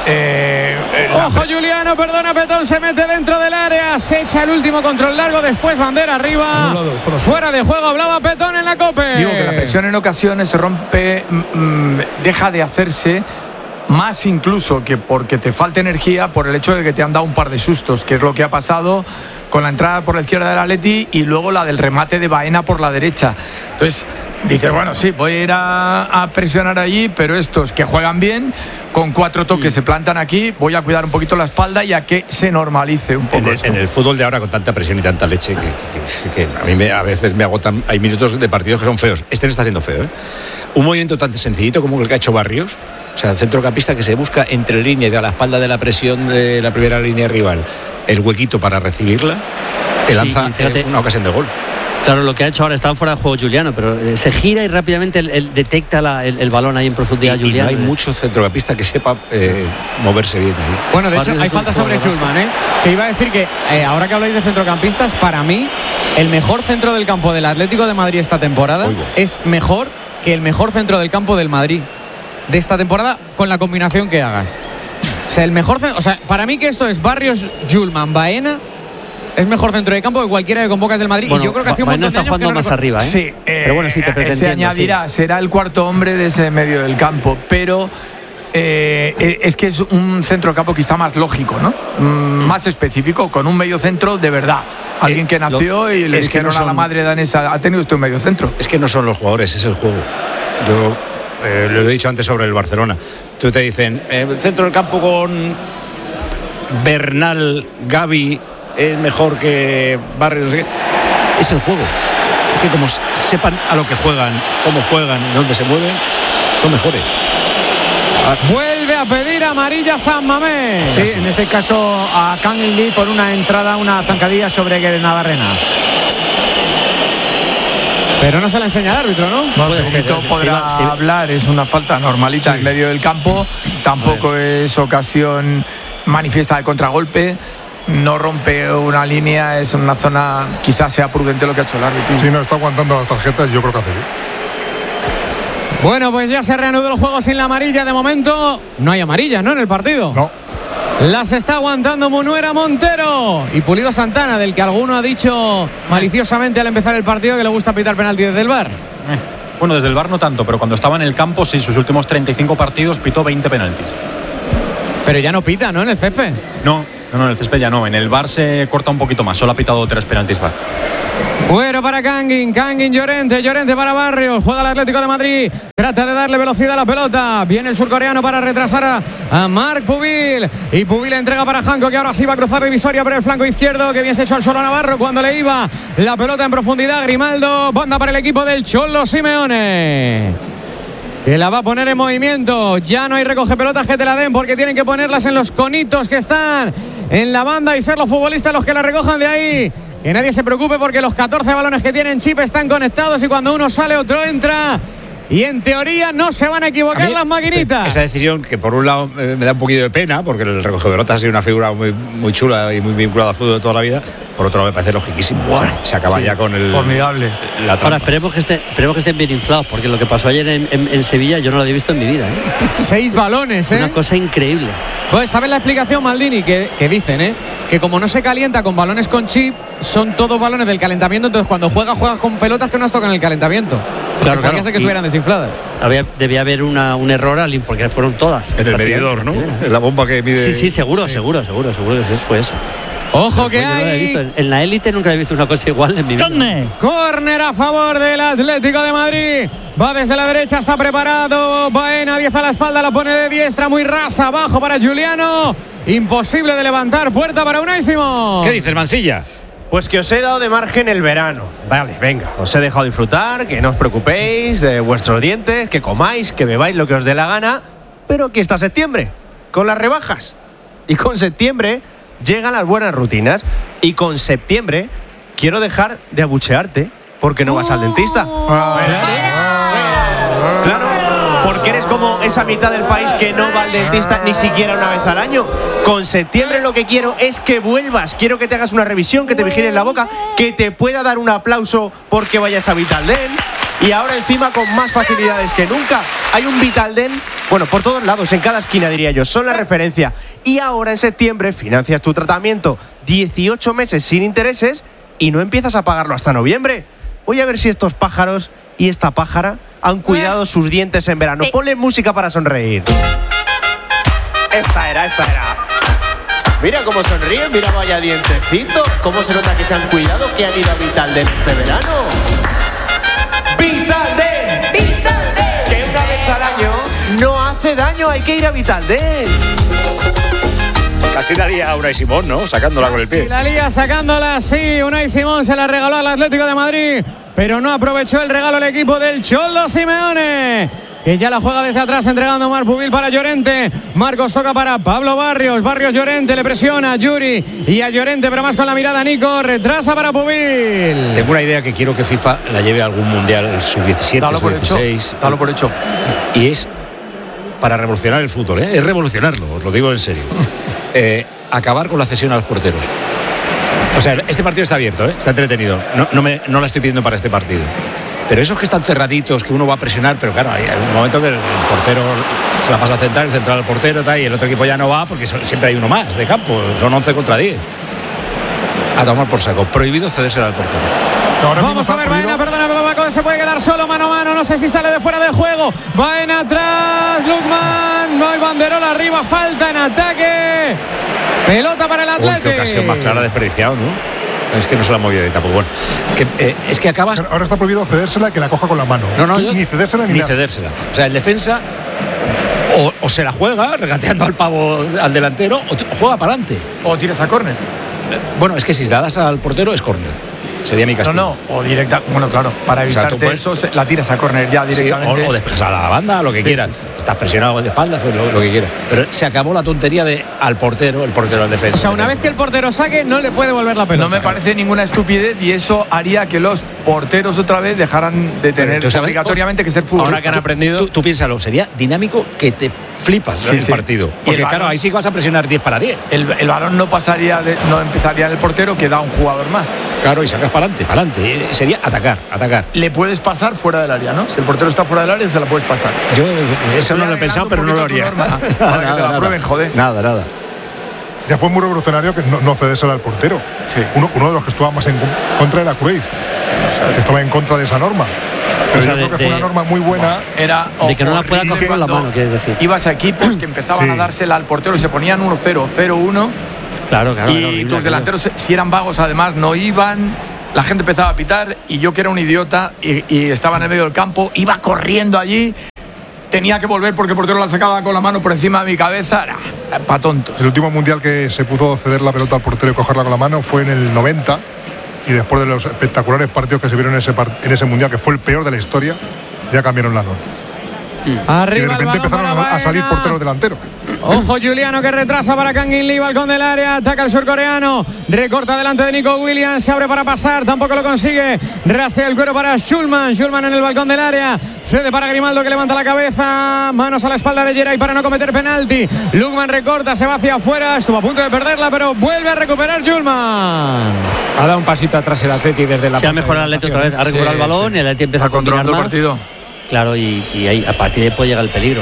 Ojo, Giuliano, perdona, Petón, se mete dentro del área, se echa el último control largo, después bandera arriba, fuera de juego, hablaba Petón en la COPE. Digo que la presión en ocasiones se rompe, deja de hacerse más incluso que porque te falta energía, por el hecho de que te han dado un par de sustos, que es lo que ha pasado con la entrada por la izquierda del Atleti y luego la del remate de Baena por la derecha. Entonces dices, bueno, sí, voy a ir a presionar allí, pero estos que juegan bien, con 4 toques se plantan aquí, voy a cuidar un poquito la espalda y a que se normalice un poco en el fútbol de ahora, con tanta presión y tanta leche, que a mí a veces me agotan. Hay minutos de partidos que son feos. Este no está siendo feo, ¿eh? Un movimiento tan sencillito como el que ha hecho Barrios, o sea, el centrocampista que se busca entre líneas y a la espalda de la presión de la primera línea rival el huequito para recibirla, te lanza una ocasión de gol. Claro, lo que ha hecho ahora, está fuera de juego Giuliano, pero se gira y rápidamente él detecta el balón ahí en profundidad. Y no hay mucho centrocampista que sepa moverse bien ahí. Bueno, de hecho hay falta sobre Schulman, que iba a decir que ahora que habláis de centrocampistas, para mí el mejor centro del campo del Atlético de Madrid esta temporada es mejor que el mejor centro del campo del Madrid de esta temporada, con la combinación que hagas. O sea, el mejor, para mí que esto es Barrios, Schulman, Baena. Es mejor centro de campo que cualquiera que convocas del Madrid. Bueno, y yo creo que hace un montón de años jugando que no más arriba, ¿eh? Sí, pero bueno, sí te se añadirá, será el cuarto hombre de ese medio del campo, pero es que es un centrocampo quizá más lógico, ¿no? Más específico, con un medio centro de verdad. Alguien que nació y le dijeron a la madre danesa, ¿ha tenido usted un medio centro? Es que no son los jugadores, es el juego. Yo lo he dicho antes sobre el Barcelona. Tú te dicen, centro del campo con Bernal, Gavi, es mejor que Barrios, no sé qué. Es el juego. que como sepan a lo que juegan, cómo juegan y dónde se mueven, son mejores. Vuelve a pedir amarilla San Mamés. Sí, en este caso a Kangin Lee por una entrada, una zancadilla sobre Navarrena. Pero no se la enseña el árbitro, ¿no? No podrá hablar, es una falta normalita en medio del campo, tampoco es ocasión manifiesta de contragolpe, no rompe una línea, es una zona, quizás sea prudente lo que ha hecho el árbitro. Sí, no está aguantando las tarjetas, yo creo que hace bien. Bueno, pues ya se reanudó el juego sin la amarilla. De momento no hay amarilla, ¿no? En el partido. No. Las está aguantando Munuera Montero y Pulido Santana, del que alguno ha dicho maliciosamente al empezar el partido que le gusta pitar penalti desde el VAR. Bueno, desde el VAR no tanto, pero cuando estaba en el campo, sí, sus últimos 35 partidos pitó 20 penaltis. Pero ya no pita, ¿no? En el césped. No, en el césped ya no. En el VAR se corta un poquito más, solo ha pitado 3 penaltis VAR. Fuera para Kangin Llorente para Barrios, juega el Atlético de Madrid, trata de darle velocidad a la pelota, viene el surcoreano para retrasar a Marc Pubil, y Pubil entrega para Janko, que ahora sí va a cruzar divisoria por el flanco izquierdo, que bien se echó al suelo a Navarro cuando le iba la pelota en profundidad. Grimaldo, banda para el equipo del Cholo Simeone, que la va a poner en movimiento. Ya no hay recoge pelotas que te la den, porque tienen que ponerlas en los conitos que están en la banda y ser los futbolistas los que la recojan de ahí. Que nadie se preocupe, porque los 14 balones que tienen Chip están conectados, y cuando uno sale otro entra, y en teoría no se van a equivocar las maquinitas. Esa decisión, que por un lado me da un poquito de pena, porque el recoge pelotas ha sido una figura muy chula y muy vinculada al fútbol de toda la vida, por otro lado me parece logiquísimo. Bueno, se acaba ya con el formidable. Ahora esperemos que estén bien inflados, porque lo que pasó ayer en Sevilla yo no lo había visto en mi vida. 6 balones, Una cosa increíble. Pues sabes la explicación, Maldini, que dicen, que como no se calienta con balones con chip, son todos balones del calentamiento, entonces cuando juegas con pelotas que no has tocado en el calentamiento. Claro, podría ser que estuvieran desinfladas. Debía haber un error, porque fueron todas. En el medidor, ¿no? En la bomba que mide. Sí, seguro que fue eso. Ojo que hay. En la élite nunca he visto una cosa igual en mi vida. Córner a favor del Atlético de Madrid. Va desde la derecha, está preparado. Baena, 10 a la espalda, la pone de diestra, muy rasa, abajo para Juliano. Imposible de levantar, puerta para Unai Simón. ¿Qué dices, Mansilla? Pues que os he dado de margen el verano. Vale, venga, os he dejado disfrutar, que no os preocupéis de vuestros dientes, que comáis, que bebáis lo que os dé la gana. Pero aquí está septiembre, con las rebajas. Y con septiembre llegan las buenas rutinas. Y con septiembre quiero dejar de abuchearte porque no vas al dentista. Claro, porque eres como esa mitad del país que no va al dentista ni siquiera una vez al año. Con septiembre lo que quiero es que vuelvas. Quiero que te hagas una revisión, que te vigiles la boca, que te pueda dar un aplauso porque vayas a Vitaldent. Y ahora encima con más facilidades que nunca. Hay un Vitaldent, bueno, por todos lados, en cada esquina diría yo, son la referencia. Y ahora en septiembre financias tu tratamiento 18 meses sin intereses y no empiezas a pagarlo hasta noviembre. Voy a ver si estos pájaros y esta pájara han cuidado sus dientes en verano. Ponle música para sonreír. Esta era. Mira cómo sonríen, mira vaya dientecitos. Cómo se nota que se han cuidado, que han ido a Vitaldent este verano. ¡Vitaldent! Que una vez al año no hace daño, hay que ir a Vitaldent. Casi la lía Unai Simón, ¿no? Sacándola con el pie. La lía sacándola, sí. Unai Simón se la regaló al Atlético de Madrid, pero no aprovechó el regalo el equipo del Cholo Simeone, que ya la juega desde atrás, entregando a Marc Pubil para Llorente. Marcos toca para Pablo Barrios. Llorente, le presiona a Yuri y a Llorente, pero más con la mirada Nico. Retrasa para Pubil. Tengo una idea que quiero que FIFA la lleve a algún mundial, sub-17, sub-16. Dalo por hecho. Y es para revolucionar el fútbol, ¿eh? Es revolucionarlo, os lo digo en serio. Acabar con la cesión a los porteros. O sea, este partido está abierto, está entretenido. No la estoy pidiendo para este partido. Pero esos que están cerraditos, que uno va a presionar, pero claro, hay un momento que el portero se la pasa al central, el central al portero, y el otro equipo ya no va porque siempre hay uno más de campo. Son 11 contra 10. A tomar por saco. Prohibido cedérsela al portero. Vamos a ver, Baena, perdona, Paco, se puede quedar solo mano a mano, no sé si sale de fuera de juego. Baena atrás, Lukman, no hay banderola arriba, falta en ataque. Pelota para el Atlético. Qué ocasión más clara desperdiciado, ¿no? Es que no se la ha movido de tampoco. Bueno, es que acabas. Ahora está prohibido cedérsela, que la coja con la mano. No, ni cedérsela ni cedérsela. O sea, el defensa o se la juega regateando al pavo al delantero, o juega para adelante. O tiras a córner. Bueno, es que si la das al portero es córner. Sería mi castigo. No, o directa. Bueno, claro, para evitarte eso, la tiras a córner ya directamente. Sí, o despejas a la banda, lo que quieras. Sí. Estás presionado de espaldas, pues lo que quieras. Pero se acabó la tontería de al portero, el portero al defensa. O sea, una vez que el portero saque, no le puede volver la pelota. No me parece ninguna estupidez y eso haría que los porteros otra vez dejaran de tener obligatoriamente que ser futbolistas. Ahora que han aprendido. Tú piénsalo, sería dinámico que te flipas el partido. Porque claro, ahí sí que vas a presionar 10 para 10. El balón no empezaría en el portero, que da un jugador más. Claro, y sacas para adelante. Sería atacar. Le puedes pasar fuera del área, ¿no? Si el portero está fuera del área, se la puedes pasar. Yo eso no lo he pensado, pero no lo haría. Para que te la prueben, joder. Nada. Ya fue muy revolucionario que no cedésela al portero. Sí. Uno de los que estaba más en contra era Cruyff. Estaba en contra de esa norma. Pero yo creo que fue una norma muy buena. Era de que no la pueda coger con la mano, quieres decir. Ibas a equipos que empezaban a dársela al portero y se ponían 1-0, 0-1. Claro. Y tus delanteros, si eran vagos, además, no iban. La gente empezaba a pitar y yo, que era un idiota y estaba en el medio del campo, iba corriendo allí. Tenía que volver porque el portero la sacaba con la mano por encima de mi cabeza. Pa' tontos. El último mundial que se pudo ceder la pelota al portero y cogerla con la mano fue en el 90. Y después de los espectaculares partidos que se vieron en ese mundial, que fue el peor de la historia, ya cambiaron la norma. Arriba y de repente empezaron a salir porteros delanteros. Ojo, Juliano, que retrasa para Kang In Lee, balcón del área, ataca el surcoreano, recorta delante de Nico Williams, se abre para pasar, tampoco lo consigue, rasea el cuero para Schulman en el balcón del área, cede para Grimaldo, que levanta la cabeza, manos a la espalda de Geray para no cometer penalti. Lukman recorta, se va hacia afuera, estuvo a punto de perderla, pero vuelve a recuperar Schulman. Ha dado un pasito atrás el Atleti desde la. Se ha mejorado el Atleti otra vez, ha recuperado el balón y el Atleti empieza a controlar el partido. Claro, y ahí a partir de ahí puede llegar el peligro.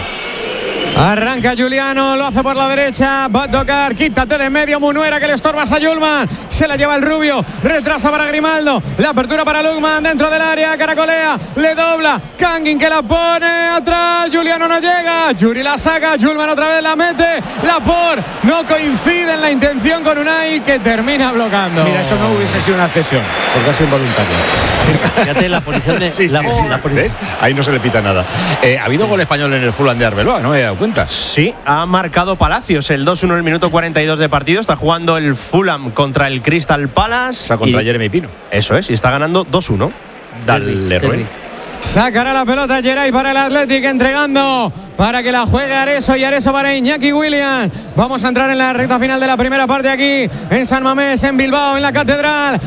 Arranca Juliano, lo hace por la derecha, va a tocar, quítate de medio, Munuera, que le estorbas a Schulman, se la lleva el rubio, retrasa para Grimaldo, la apertura para Lukman dentro del área, caracolea, le dobla, Kangin que la pone atrás, Juliano no llega, Yuri la saca, Schulman otra vez la mete, Laporte no coincide en la intención con Unai, que termina bloqueando. Mira, eso no hubiese sido una cesión, porque ha sido involuntario. Sí, fíjate la posición de... ¿Ves? Ahí no se le pita nada. Ha habido gol español en el Fulham de Arbeloa, ¿no me he dado cuenta? Sí, ha marcado Palacios el 2-1 en el minuto 42 de partido. Está jugando el Fulham contra el Crystal Palace. O sea, contra Jeremy Pino. Eso es, y está ganando 2-1. Dale, Rubén. Sacará la pelota Geray para el Athletic, entregando para que la juegue Areso, y Areso para Iñaki Williams. Vamos a entrar en la recta final de la primera parte aquí en San Mamés, en Bilbao, en la Catedral.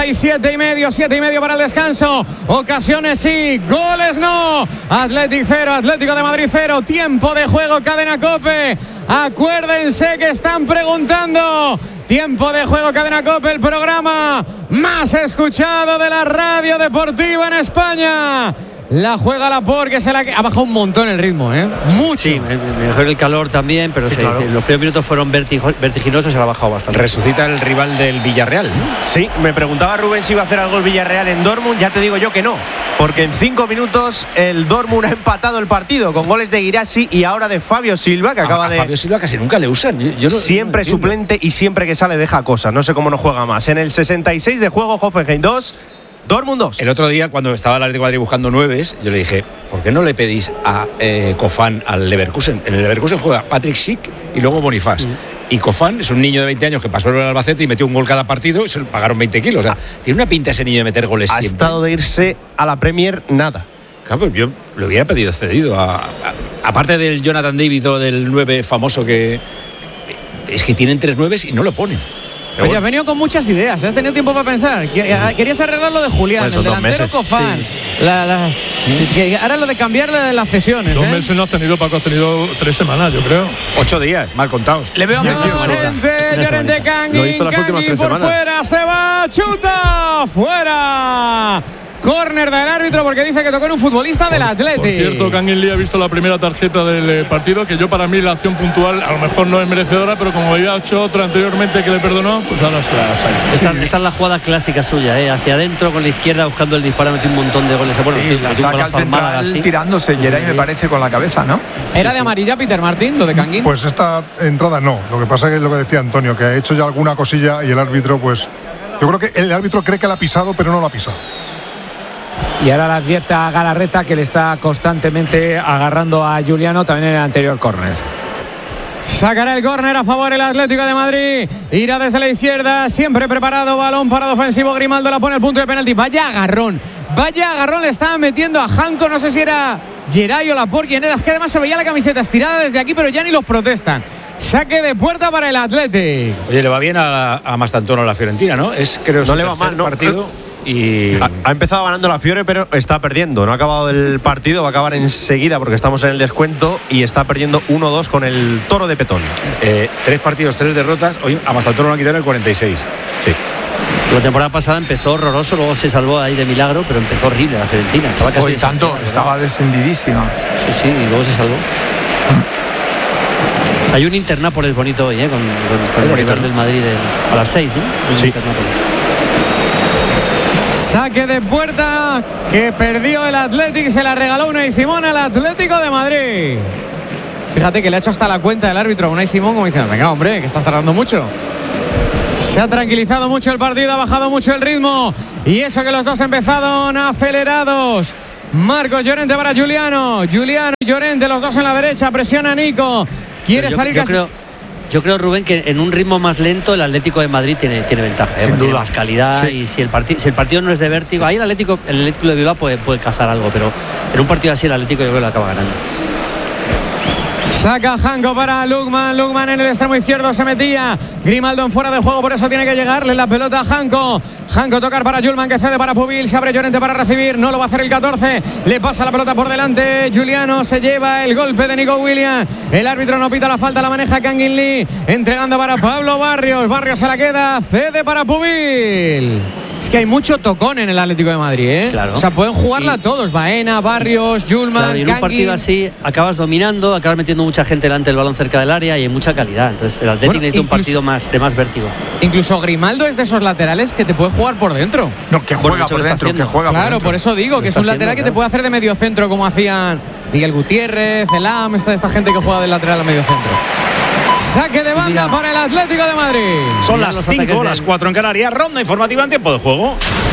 37,5 para el descanso. Ocasiones sí, goles no. Athletic 0, Atlético de Madrid 0. Tiempo de juego, Cadena COPE. Acuérdense que están preguntando. Tiempo de juego, Cadena COPE, el programa más escuchado de la radio deportiva en España. La juega Laporte, que se la ha bajado un montón el ritmo, mucho. Sí, mejor el calor también, pero sí, claro. Los primeros minutos fueron vertiginosos y se la ha bajado bastante. Resucita el rival del Villarreal, ¿no? Sí, me preguntaba Rubén si iba a hacer algo el Villarreal en Dortmund. Ya te digo yo que no, porque en 5 minutos el Dortmund ha empatado el partido con goles de Guirassy y ahora de Fabio Silva, que acaba de... Fabio Silva casi nunca le usan. Siempre suplente y siempre que sale deja cosas. No sé cómo no juega más. En el 66 de juego, Hoffenheim 2. Dortmund 2. El otro día, cuando estaba el Atlético de Madrid buscando 9, yo le dije, ¿por qué no le pedís a Kofan al Leverkusen? En el Leverkusen juega Patrick Schick y luego Bonifaz. Y Kofan es un niño de 20 años que pasó el Albacete y metió un gol cada partido y se le pagaron 20 kilos. O sea, tiene una pinta ese niño de meter goles siempre. Ha estado de irse a la Premier nada. Claro, pues yo le hubiera pedido cedido. Aparte del Jonathan David o del 9 famoso, que es que tienen 3 9 y no lo ponen. Oye, has venido con muchas ideas, has tenido tiempo para pensar. Querías arreglar lo de Julián, el delantero Kofan. Sí. Ahora lo de cambiarle de las cesiones. 2 meses no has tenido, Paco, has tenido 3 semanas, yo creo. 8 días, mal contados. Le veo Llorente, Kangin por fuera, se va, chuta, fuera. Córner del árbitro porque dice que tocó en un futbolista del Athletic. Por cierto, Kang In Lee ha visto la primera tarjeta del partido, que yo, para mí, la acción puntual a lo mejor no es merecedora, pero como había hecho otra anteriormente que le perdonó, pues ahora se la saca. Esta es la jugada clásica suya, hacia adentro con la izquierda buscando el disparo, metió un montón de goles. Bueno, sí, la saca al central tirándose, Geray, me parece, con la cabeza, ¿no? ¿Era de amarilla, Peter Martín, lo de Kang In? Pues esta entrada no. Lo que pasa es lo que decía Antonio, que ha hecho ya alguna cosilla y el árbitro, pues... Yo creo que el árbitro cree que la ha pisado, pero no la ha pisado. Y ahora le advierte a Galarreta que le está constantemente agarrando a Juliano también en el anterior córner. Sacará el córner a favor el Atlético de Madrid. Irá desde la izquierda, siempre preparado. Balón parado ofensivo. Grimaldo la pone al punto de penalti. Vaya agarrón le estaban metiendo a Janko. No sé si era Geray o Laporte quien era. Es que además se veía la camiseta estirada desde aquí, pero ya ni los protestan. Saque de puerta para el Atlético. Oye, le va bien a Mastantuono la Fiorentina, ¿no? Es, creo, no le va mal, ¿no? Partido. Y ha empezado ganando la Fiore, pero está perdiendo. No ha acabado el partido, va a acabar enseguida porque estamos en el descuento y está perdiendo 1-2 con el Toro de Petón. 3 partidos, 3 derrotas. Hoy a Mastantuono lo han quitado en el 46. Sí. La temporada pasada empezó horroroso, luego se salvó ahí de milagro, pero empezó horrible la Fiorentina. Estaba casi estaba descendidísima. Sí, y luego se salvó. Hay un Internápolis bonito hoy, con el rival del Madrid a las 6, ¿no? Sí. Saque de puerta que perdió el Atlético, se la regaló Unai Simón al Atlético de Madrid. Fíjate que le ha hecho hasta la cuenta el árbitro a Unai Simón como diciendo, venga hombre, que estás tardando mucho. Se ha tranquilizado mucho el partido, ha bajado mucho el ritmo. Y eso que los dos empezaron acelerados. Marcos Llorente para Juliano y Llorente, los dos en la derecha, presiona a Nico. Quiere salir casi. Yo creo, Rubén, que en un ritmo más lento el Atlético de Madrid tiene ventaja. Tiene más calidad, sí. Y si el partido no es de vértigo, ahí el Atlético de Bilbao puede cazar algo, pero en un partido así el Atlético yo creo que lo acaba ganando. Saca Janko para Lukman en el extremo izquierdo se metía. Grimaldo en fuera de juego, por eso tiene que llegarle la pelota a Janko. Tocar para Julman, que cede para Pubil. Se abre Llorente para recibir, no lo va a hacer el 14. Le pasa la pelota por delante. Juliano se lleva el golpe de Nico Williams. El árbitro no pita la falta, la maneja Kangin Lee. Entregando para Pablo Barrios. Barrios se la queda, cede para Pubil. Es que hay mucho tocón en el Atlético de Madrid, ¿eh? Claro. O sea, pueden jugarla todos. Baena, Barrios, Julman, claro, y en un partido así acabas dominando, acabas metiendo mucha gente delante del balón cerca del área y hay mucha calidad. Entonces el Atlético necesita un partido de más vértigo. Incluso Grimaldo es de esos laterales que te puede jugar por dentro. No, que juega por dentro, que juega por dentro. Por eso digo que es un lateral que te puede hacer de medio centro, como hacían Miguel Gutiérrez, Elam, esta gente que juega del lateral a medio centro. Saque de banda para el Atlético de Madrid. Son las 5, las 4 en Canarias. Ronda informativa en tiempo de juego.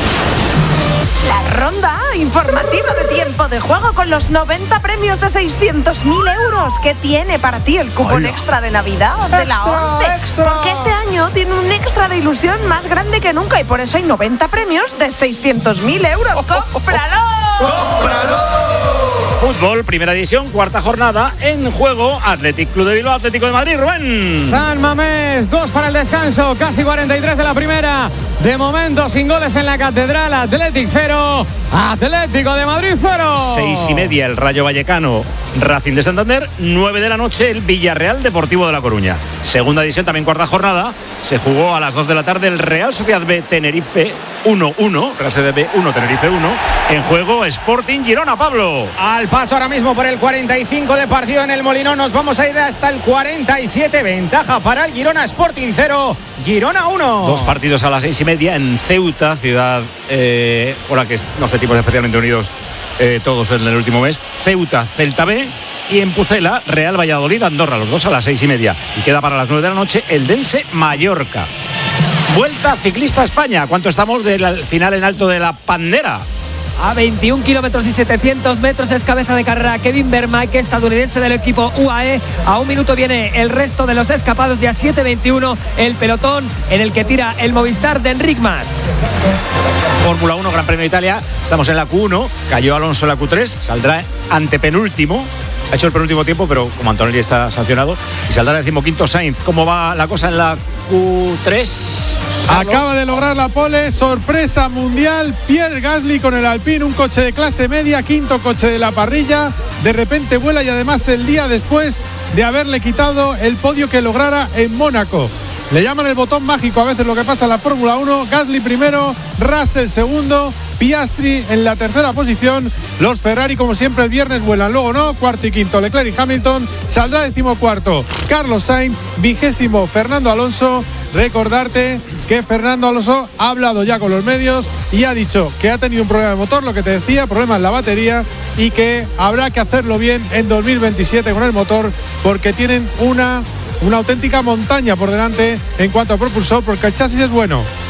La ronda informativa de tiempo de juego con los 90 premios de 600.000 euros que tiene para ti el cupón extra de Navidad de la 11. Porque este año tiene un extra de ilusión más grande que nunca y por eso hay 90 premios de 600.000 euros. ¡Cómpralo! ¡Cómpralo! Fútbol, primera división, cuarta jornada en juego. Athletic Club de Bilbao, Atlético de Madrid, Rubén. San Mamés, 2 para el descanso, casi 43 de la primera. De momento sin goles en la Catedral. Athletic 0, Atlético de Madrid 0. 6:30 el Rayo Vallecano, Racing de Santander. 9 de la noche el Villarreal Deportivo de La Coruña. Segunda división, también cuarta jornada. Se jugó a las 2 de la tarde el Real Sociedad B Tenerife 1-1. Real Sociedad B 1, Tenerife 1. En juego Sporting Girona, Pablo. Al paso ahora mismo por el 45 de partido en el Molinón. Nos vamos a ir hasta el 47. Ventaja para el Girona, Sporting 0, Girona 1. 2 partidos a las 6:30 en Ceuta, ciudad por la que nos sentimos especialmente unidos todos en el último mes. Ceuta, Celta B. Y en Pucela, Real Valladolid, Andorra, los dos a las 6:30. Y queda para las 9 de la noche el Dense Mallorca. Vuelta ciclista a España. ¿Cuánto estamos del final en alto de la Pandera? A 21 kilómetros y 700 metros es cabeza de carrera Kevin Vermaeke, estadounidense del equipo UAE. A 1 minuto viene el resto de los escapados y a 7:21 el pelotón en el que tira el Movistar de Enric Mas. Fórmula 1, Gran Premio de Italia. Estamos en la Q1. Cayó Alonso en la Q3. Saldrá antepenúltimo. Ha hecho el penúltimo tiempo, pero como Antonelli está sancionado. Y saldrá el 15º Sainz. ¿Cómo va la cosa en la Q3? Acaba de lograr la pole, sorpresa mundial, Pierre Gasly con el Alpine, un coche de clase media, 5º coche de la parrilla, de repente vuela y además el día después de haberle quitado el podio que lograra en Mónaco. Le llaman el botón mágico a veces lo que pasa en la Fórmula 1, Gasly primero, Russell segundo, Piastri en la tercera posición. Los Ferrari como siempre el viernes vuelan, luego no, cuarto y quinto Leclerc y Hamilton, saldrá 14º Carlos Sainz, 20º Fernando Alonso. Recordarte que Fernando Alonso ha hablado ya con los medios y ha dicho que ha tenido un problema de motor, lo que te decía, problema en la batería, y que habrá que hacerlo bien en 2027 con el motor porque tienen una auténtica montaña por delante en cuanto a propulsor, porque el chasis es bueno.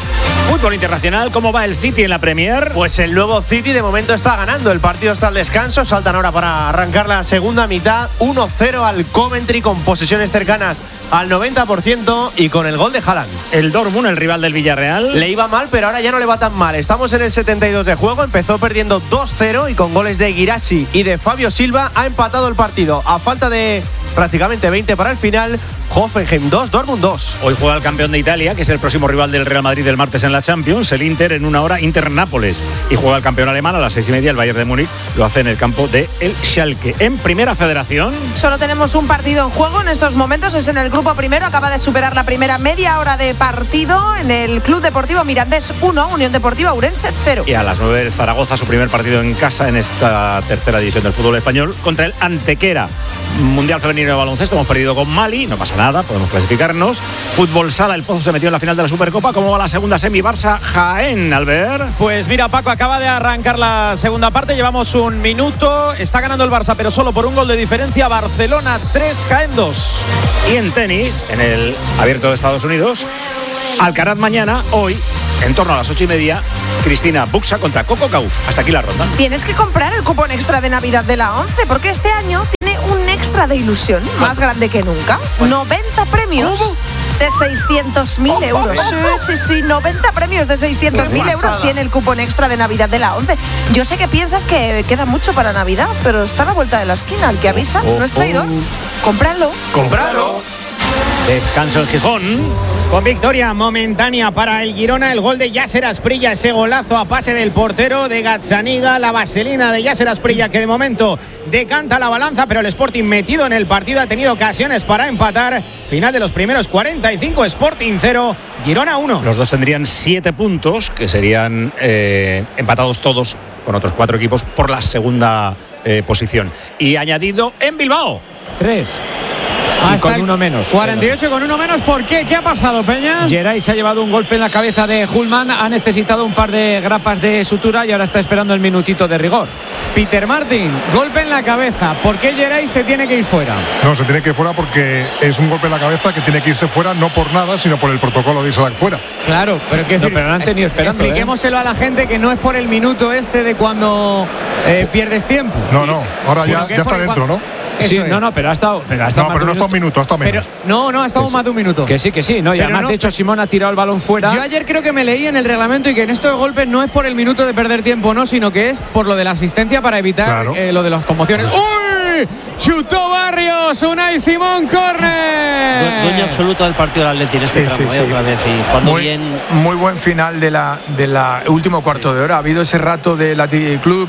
Fútbol internacional, ¿cómo va el City en la Premier? Pues el nuevo City de momento está ganando. El partido está al descanso. Saltan ahora para arrancar la segunda mitad. 1-0 al Coventry con posesiones cercanas al 90% y con el gol de Haaland. El Dortmund, el rival del Villarreal. Le iba mal, pero ahora ya no le va tan mal. Estamos en el 72 de juego. Empezó perdiendo 2-0 y con goles de Guirassy y de Fabio Silva ha empatado el partido. A falta de prácticamente 20 para el final, Hoffenheim 2, Dortmund 2. Hoy juega el campeón de Italia, que es el próximo rival del Real Madrid el martes en la Champions, el Inter en una hora, Inter-Nápoles. Y juega el campeón alemán a las 6:30, el Bayern de Múnich lo hace en el campo de el Schalke. En Primera Federación. Solo tenemos un partido en juego en estos momentos, es en el grupo primero, acaba de superar la primera media hora de partido en el Club Deportivo Mirandés 1, Unión Deportiva Ourense 0. Y a las 9 Zaragoza, su primer partido en casa en esta tercera división del fútbol español, contra el Antequera. Mundial femenino de baloncesto, hemos perdido con Mali, no pasa nada, podemos clasificarnos. Fútbol sala, el Pozo se metió en la final de la Supercopa. ¿Cómo va la segunda semi? Barça Jaén, Albert. Pues mira, Paco, acaba de arrancar la segunda parte, llevamos un minuto, está ganando el Barça, pero solo por un gol de diferencia. Barcelona 3, Jaén 2. Y en tenis, en el Abierto de Estados Unidos, Alcaraz mañana, hoy, en torno a las 8:30, Cristina Buxa contra Coco Gauff. Hasta aquí la ronda. Tienes que comprar el cupón extra de Navidad de la 11, porque este año tiene un extra de ilusión más grande que nunca. 90 premios de 600.000 euros. Sí, 90 premios de 600.000 euros tiene el cupón extra de Navidad de la 11. Yo sé que piensas que queda mucho para Navidad, pero está a la vuelta de la esquina. El que avisa no es traidor. Cómpralo. ¡Cómpralo! Descanso en Gijón. Con victoria momentánea para el Girona, el gol de Yasser Asprilla, ese golazo a pase del portero de Gazzaniga, la vaselina de Yasser Asprilla que de momento decanta la balanza, pero el Sporting metido en el partido ha tenido ocasiones para empatar. Final de los primeros 45, Sporting 0, Girona 1. Los dos tendrían 7 puntos, que serían empatados todos con otros 4 equipos por la segunda posición. Y añadido en Bilbao. 3. Hasta y con uno menos. 48 con uno menos. ¿Por qué? ¿Qué ha pasado, Peña? Geray se ha llevado un golpe en la cabeza de Hullman, ha necesitado un par de grapas de sutura y ahora está esperando el minutito de rigor. Peter Martin, golpe en la cabeza. ¿Por qué Geray se tiene que ir fuera? No, se tiene que ir fuera porque es un golpe en la cabeza que tiene que irse fuera, no por nada, sino por el protocolo de irse fuera. Claro, pero ¿qué decir? No, pero no han tenido esperando. Expliquémoselo a la gente que no es por el minuto este de cuando pierdes tiempo. No, ahora ya está dentro, ¿no? Sí, no, pero ha estado. No, pero no ha estado un minuto, ha estado menos. No, ha estado más de un minuto. Que sí, no. Y además, de hecho, Simón ha tirado el balón fuera. Yo ayer creo que me leí en el reglamento y que en estos golpes no es por el minuto de perder tiempo, no, sino que es por lo de la asistencia para evitar lo de las conmociones. ¡Uy! Chutó Barrios, Unai Simón, córner. Dueño absoluto del partido del Atleti en este tramo, otra vez. Y cuando muy buen final de la último cuarto de hora. Ha habido ese rato del Athletic Club.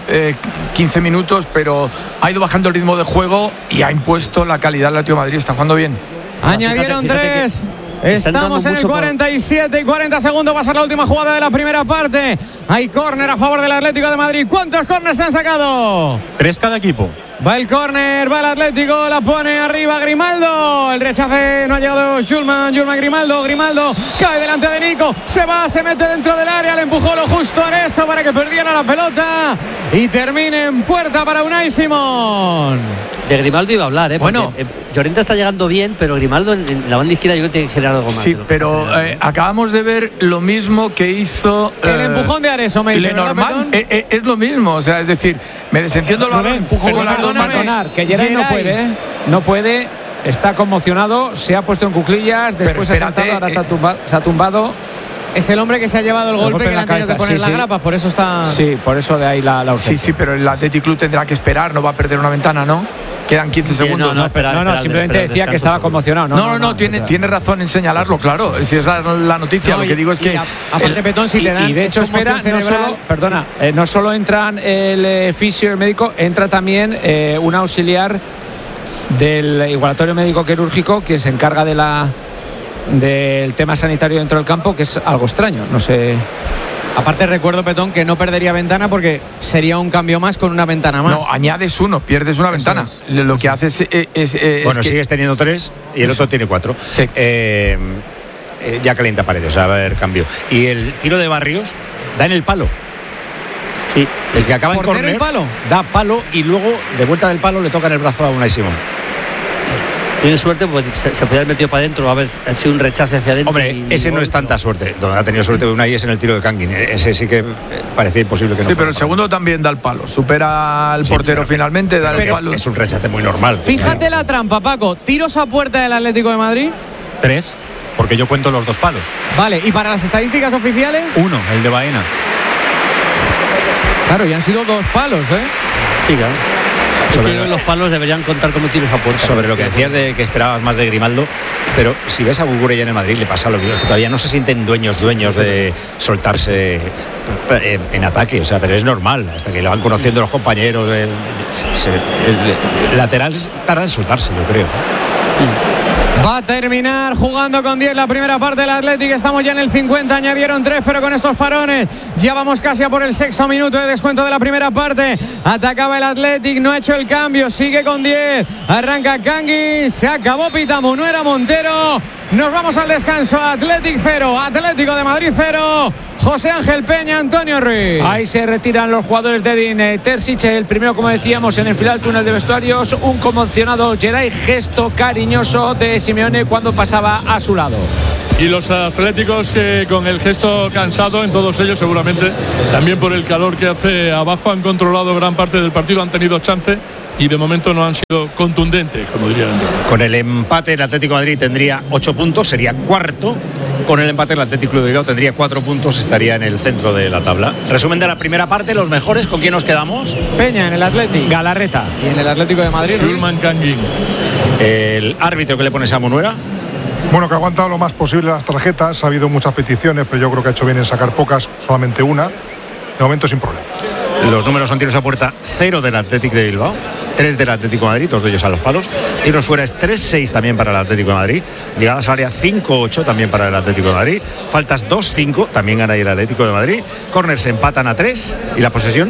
15 minutos, pero ha ido bajando el ritmo de juego y ha impuesto la calidad del Atlético de Madrid. Está jugando bien. Añadieron 3. Estamos en el 47 y 40 segundos. Va a ser la última jugada de la primera parte. Hay córner a favor del Atlético de Madrid. ¿Cuántos córners se han sacado? 3 cada equipo. Va el córner, va el Atlético, la pone arriba Grimaldo. El rechace no ha llegado Julman Grimaldo cae delante de Nico. Se mete dentro del área. Le empujó lo justo a Areso para que perdiera la pelota. Y termine en puerta para Unai Simón. De Grimaldo iba a hablar, Bueno, Llorente está llegando bien, pero Grimaldo en la banda izquierda yo creo que tiene que generar algo más. Sí, pero acabamos de ver lo mismo que hizo el empujón de Areso, Lenormand. Es lo mismo, o sea, es decir, me desentiendo el balón, empujo con las dos manos. Que Geray no puede, está conmocionado, se ha puesto en cuclillas, después se ha sentado, ahora se ha tumbado. Es el hombre que se ha llevado el golpe que le han tenido que poner la grapa, por eso está. Sí, por eso de ahí la urgencia. Sí, pero el Athletic Club tendrá que esperar, no va a perder una ventana, ¿no? Quedan 15 segundos. No, simplemente decía que estaba conmocionado. No, tiene razón en señalarlo, claro. Si es la noticia, lo que digo es que. Aparte, Petón, si te dan. Y de hecho, espera, no solo entran el fisio y el médico, entra también un auxiliar del igualatorio médico quirúrgico, quien se encarga del tema sanitario dentro del campo, que es algo extraño, no sé. Aparte recuerdo, Petón, que no perdería ventana porque sería un cambio más con una ventana más. No, añades uno, pierdes una ventana. Lo que haces es bueno, sigues teniendo 3 y el otro tiene 4. Sí. Ya calienta paredes, o sea, va a haber cambio. Y el tiro de Barrios da en el palo. Sí. El que acaba en córner palo. da palo y luego de vuelta del palo le toca en el brazo a Unai Simón. Tiene suerte, pues se podía haber metido para adentro, haber sido un rechace hacia adentro. Hombre, ese no es tanta suerte. Donde ha tenido suerte de Unai es en el tiro de Kangin. Ese sí que parecía imposible que no. Sí, pero el segundo también da el palo. Supera al portero finalmente, da el palo. Es un rechace muy normal. Fíjate la trampa, Paco. Tiros a puerta del Atlético de Madrid. 3, porque yo cuento los 2 palos. Vale, ¿y para las estadísticas oficiales? 1, el de Baena. Claro, y han sido 2 palos, ¿eh? Sí, claro. Los palos deberían contar como tiros a puerta. Sobre lo que decías de que esperabas más de Grimaldo, pero si ves a Gugure ya en el Madrid, le pasa lo que todavía no se sienten dueños de soltarse en ataque, o sea, pero es normal, hasta que lo van conociendo los compañeros. El lateral tarda en soltarse, yo creo. Va a terminar jugando con 10 la primera parte del Athletic. Estamos ya en el 50, añadieron 3, pero con estos parones ya vamos casi a por el 6º minuto de descuento de la primera parte. Atacaba el Athletic, no ha hecho el cambio, sigue con 10. Arranca Kangin, se acabó Pitamu, no era Montero. Nos vamos al descanso. Athletic 0, Atlético de Madrid 0. José Ángel Peña, Antonio Ruiz. Ahí se retiran los jugadores de Edin Terzic. El primero, como decíamos, en enfilar el túnel de vestuarios. Un conmocionado Geray, gesto cariñoso de Simeone cuando pasaba a su lado. Y los atléticos que con el gesto cansado, en todos ellos seguramente, también por el calor que hace abajo, han controlado gran parte del partido, han tenido chance y de momento no han sido contundentes, como dirían. Con el empate el Atlético de Madrid tendría 8 puntos, sería cuarto. Con el empate el Atlético de Bilbao tendría 4 puntos, estaría en el centro de la tabla. Resumen de la primera parte, los mejores, ¿con quién nos quedamos? Peña en el Atlético. Galarreta. Y en el Atlético de Madrid, Zulman Kangin. El árbitro que le pones a Munuera. Bueno, que ha aguantado lo más posible las tarjetas. Ha habido muchas peticiones, pero yo creo que ha hecho bien en sacar pocas, solamente una. De momento sin problema. Los números son tiros a puerta 0 del Atlético de Bilbao, 3 del Atlético de Madrid, 2 de ellos a los palos. Tiros fuera es 3-6 también para el Atlético de Madrid. Llegadas al área 5-8 también para el Atlético de Madrid. Faltas 2-5, también gana el Atlético de Madrid. Corners empatan a 3 y la posesión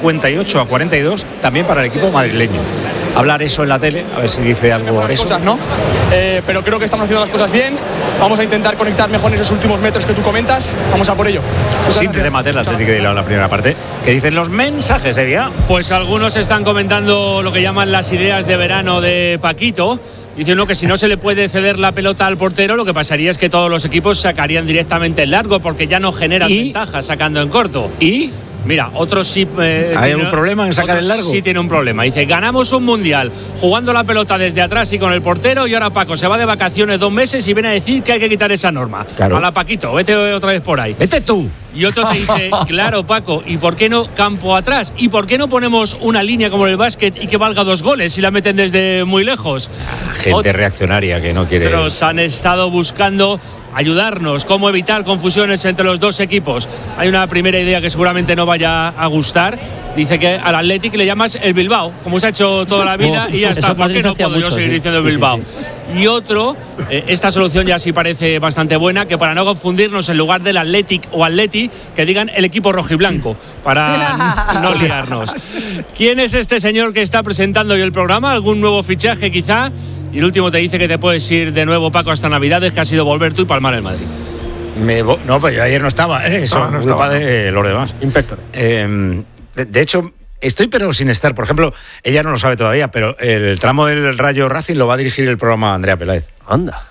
58-42 también para el equipo madrileño. Hablar eso en la tele, a ver si dice algo de eso. Cosas, ¿no? Pero creo que estamos haciendo las cosas bien. Vamos a intentar conectar mejor en esos últimos metros que tú comentas. Vamos a por ello. Sin remate el Atlético de Bilbao en la primera parte. ¿Qué dicen los mensajes, Evia? Pues algunos están comentando lo que llaman las ideas de verano de Paquito. Dice uno que si no se le puede ceder la pelota al portero, lo que pasaría es que todos los equipos sacarían directamente en largo porque ya no generan ventajas sacando en corto. ¿Y? Mira, otros sí. ¿Hay algún problema en sacar el largo? Sí, tiene un problema. Dice: ganamos un mundial jugando la pelota desde atrás y con el portero, y ahora Paco se va de vacaciones 2 meses y viene a decir que hay que quitar esa norma. Claro. Hola, Paquito, vete otra vez por ahí. Vete tú. Y otro te dice: claro, Paco, ¿y por qué no campo atrás? ¿Y por qué no ponemos una línea como en el básquet y que valga 2 goles si la meten desde muy lejos? Gente reaccionaria que no quiere. Otros han estado buscando ayudarnos, cómo evitar confusiones entre los dos equipos. Hay una primera idea que seguramente no vaya a gustar. Dice que al Athletic le llamas el Bilbao, como se ha hecho toda la vida, y ya está. ¿Por qué no puedo yo seguir diciendo el Bilbao? Y otro, esta solución ya sí parece bastante buena, que para no confundirnos, en lugar del Athletic o Atleti, que digan el equipo rojiblanco, para no liarnos. ¿Quién es este señor que está presentando hoy el programa? ¿Algún nuevo fichaje quizá? Y el último te dice que te puedes ir de nuevo, Paco, hasta Navidades, que ha sido volver tú y palmar el Madrid. No, pues yo ayer no estaba, eso no culpa de los demás. Inspector. De hecho, estoy pero sin estar. Por ejemplo, ella no lo sabe todavía, pero el tramo del Rayo Racing lo va a dirigir el programa Andrea Peláez. Anda.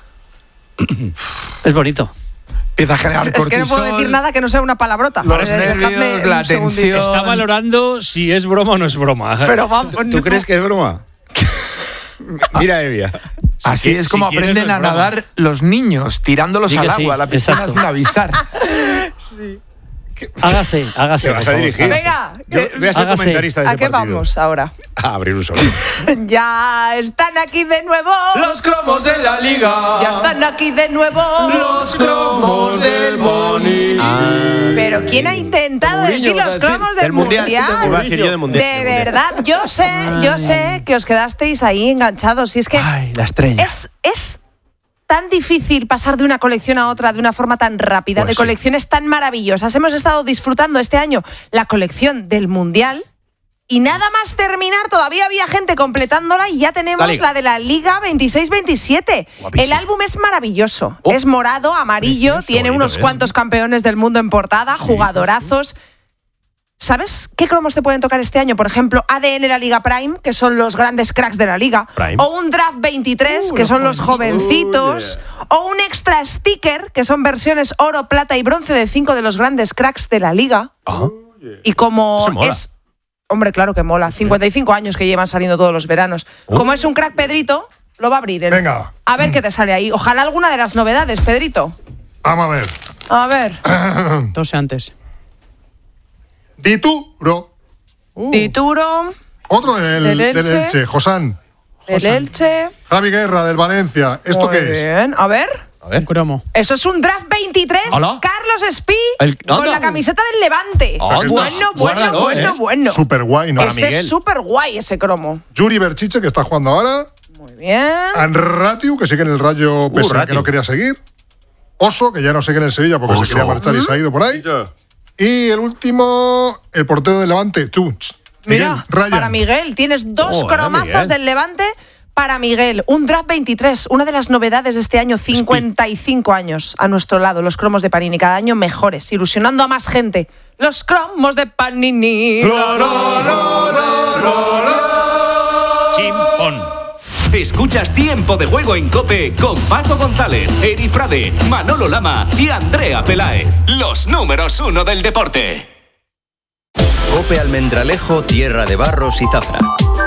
Es bonito. Empieza a generar cortisol. Es que no puedo decir nada que no sea una palabrota. Los nervios, la tensión. Está valorando si es broma o no es broma. Pero vamos, ¿Tú crees que es broma? Mira, Evia. Así es como aprenden a nadar los niños, tirándolos al agua, la piscina sin avisar. Sí. Hágase. ¿Te vas a dirigir? Venga, voy a ser comentarista de ese ¿a qué partido. vamos ahora? A abrir un solo. Ya están aquí de nuevo los cromos de la liga. Ya están aquí de nuevo los cromos del Moni. Pero ¿quién ha intentado decir los cromos del mundial? Iba a decir yo de mundial. De verdad, yo sé que os quedasteis ahí enganchados. Y es que la estrella. Es tan difícil pasar de una colección a otra de una forma tan rápida, Pues de colecciones tan maravillosas. Hemos estado disfrutando este año la colección del Mundial y nada más terminar, todavía había gente completándola y ya tenemos la de la Liga 26-27. El álbum es maravilloso. Es morado, amarillo, tiene unos cuantos campeones del mundo en portada, jugadorazos. ¿Sabes qué cromos te pueden tocar este año? Por ejemplo, ADN La Liga Prime, que son los grandes cracks de la liga. Prime. O un Draft 23, que son los jovencitos. O un Extra Sticker, que son versiones oro, plata y bronce de 5 de los grandes cracks de la liga. Y como es... Hombre, claro que mola. 55 años que llevan saliendo todos los veranos. Como es un crack, Pedrito, lo va a abrir él. Venga. A ver qué te sale ahí. Ojalá alguna de las novedades, Pedrito. Vamos a ver. A ver. Tose antes. Dituro. Dituro. Otro del Elche. Josán. El Elche. Javi Guerra, del Valencia. ¿Esto Muy qué es? bien. A ver. Un cromo. Eso es un Draft 23. Hola. Carlos Espí El- con anda. la camiseta del Levante. O sea, que Bueno. Súper guay, ¿no? Ese es súper guay, ese cromo. Yuri Berchiche, que está jugando ahora. Muy bien. Anratiu, que sigue en el Rayo pese a que Ratiu. no quería seguir. Oso, que ya no sigue en el Sevilla porque se quería marchar y se ha ido por ahí. Y el último, el portero del Levante, Tuch. Mira, para Miguel, tienes dos cromazos Miguel. del Levante para Miguel. Un Draft 23, una de las novedades de este año, 55 años a nuestro lado. Los cromos de Panini, cada año mejores, ilusionando a más gente. Los cromos de Panini. Chimpón. Escuchas Tiempo de Juego en COPE con Paco González, Eri Frade, Manolo Lama y Andrea Peláez. Los números 1 del deporte. COPE Almendralejo, Tierra de Barros y Zafra.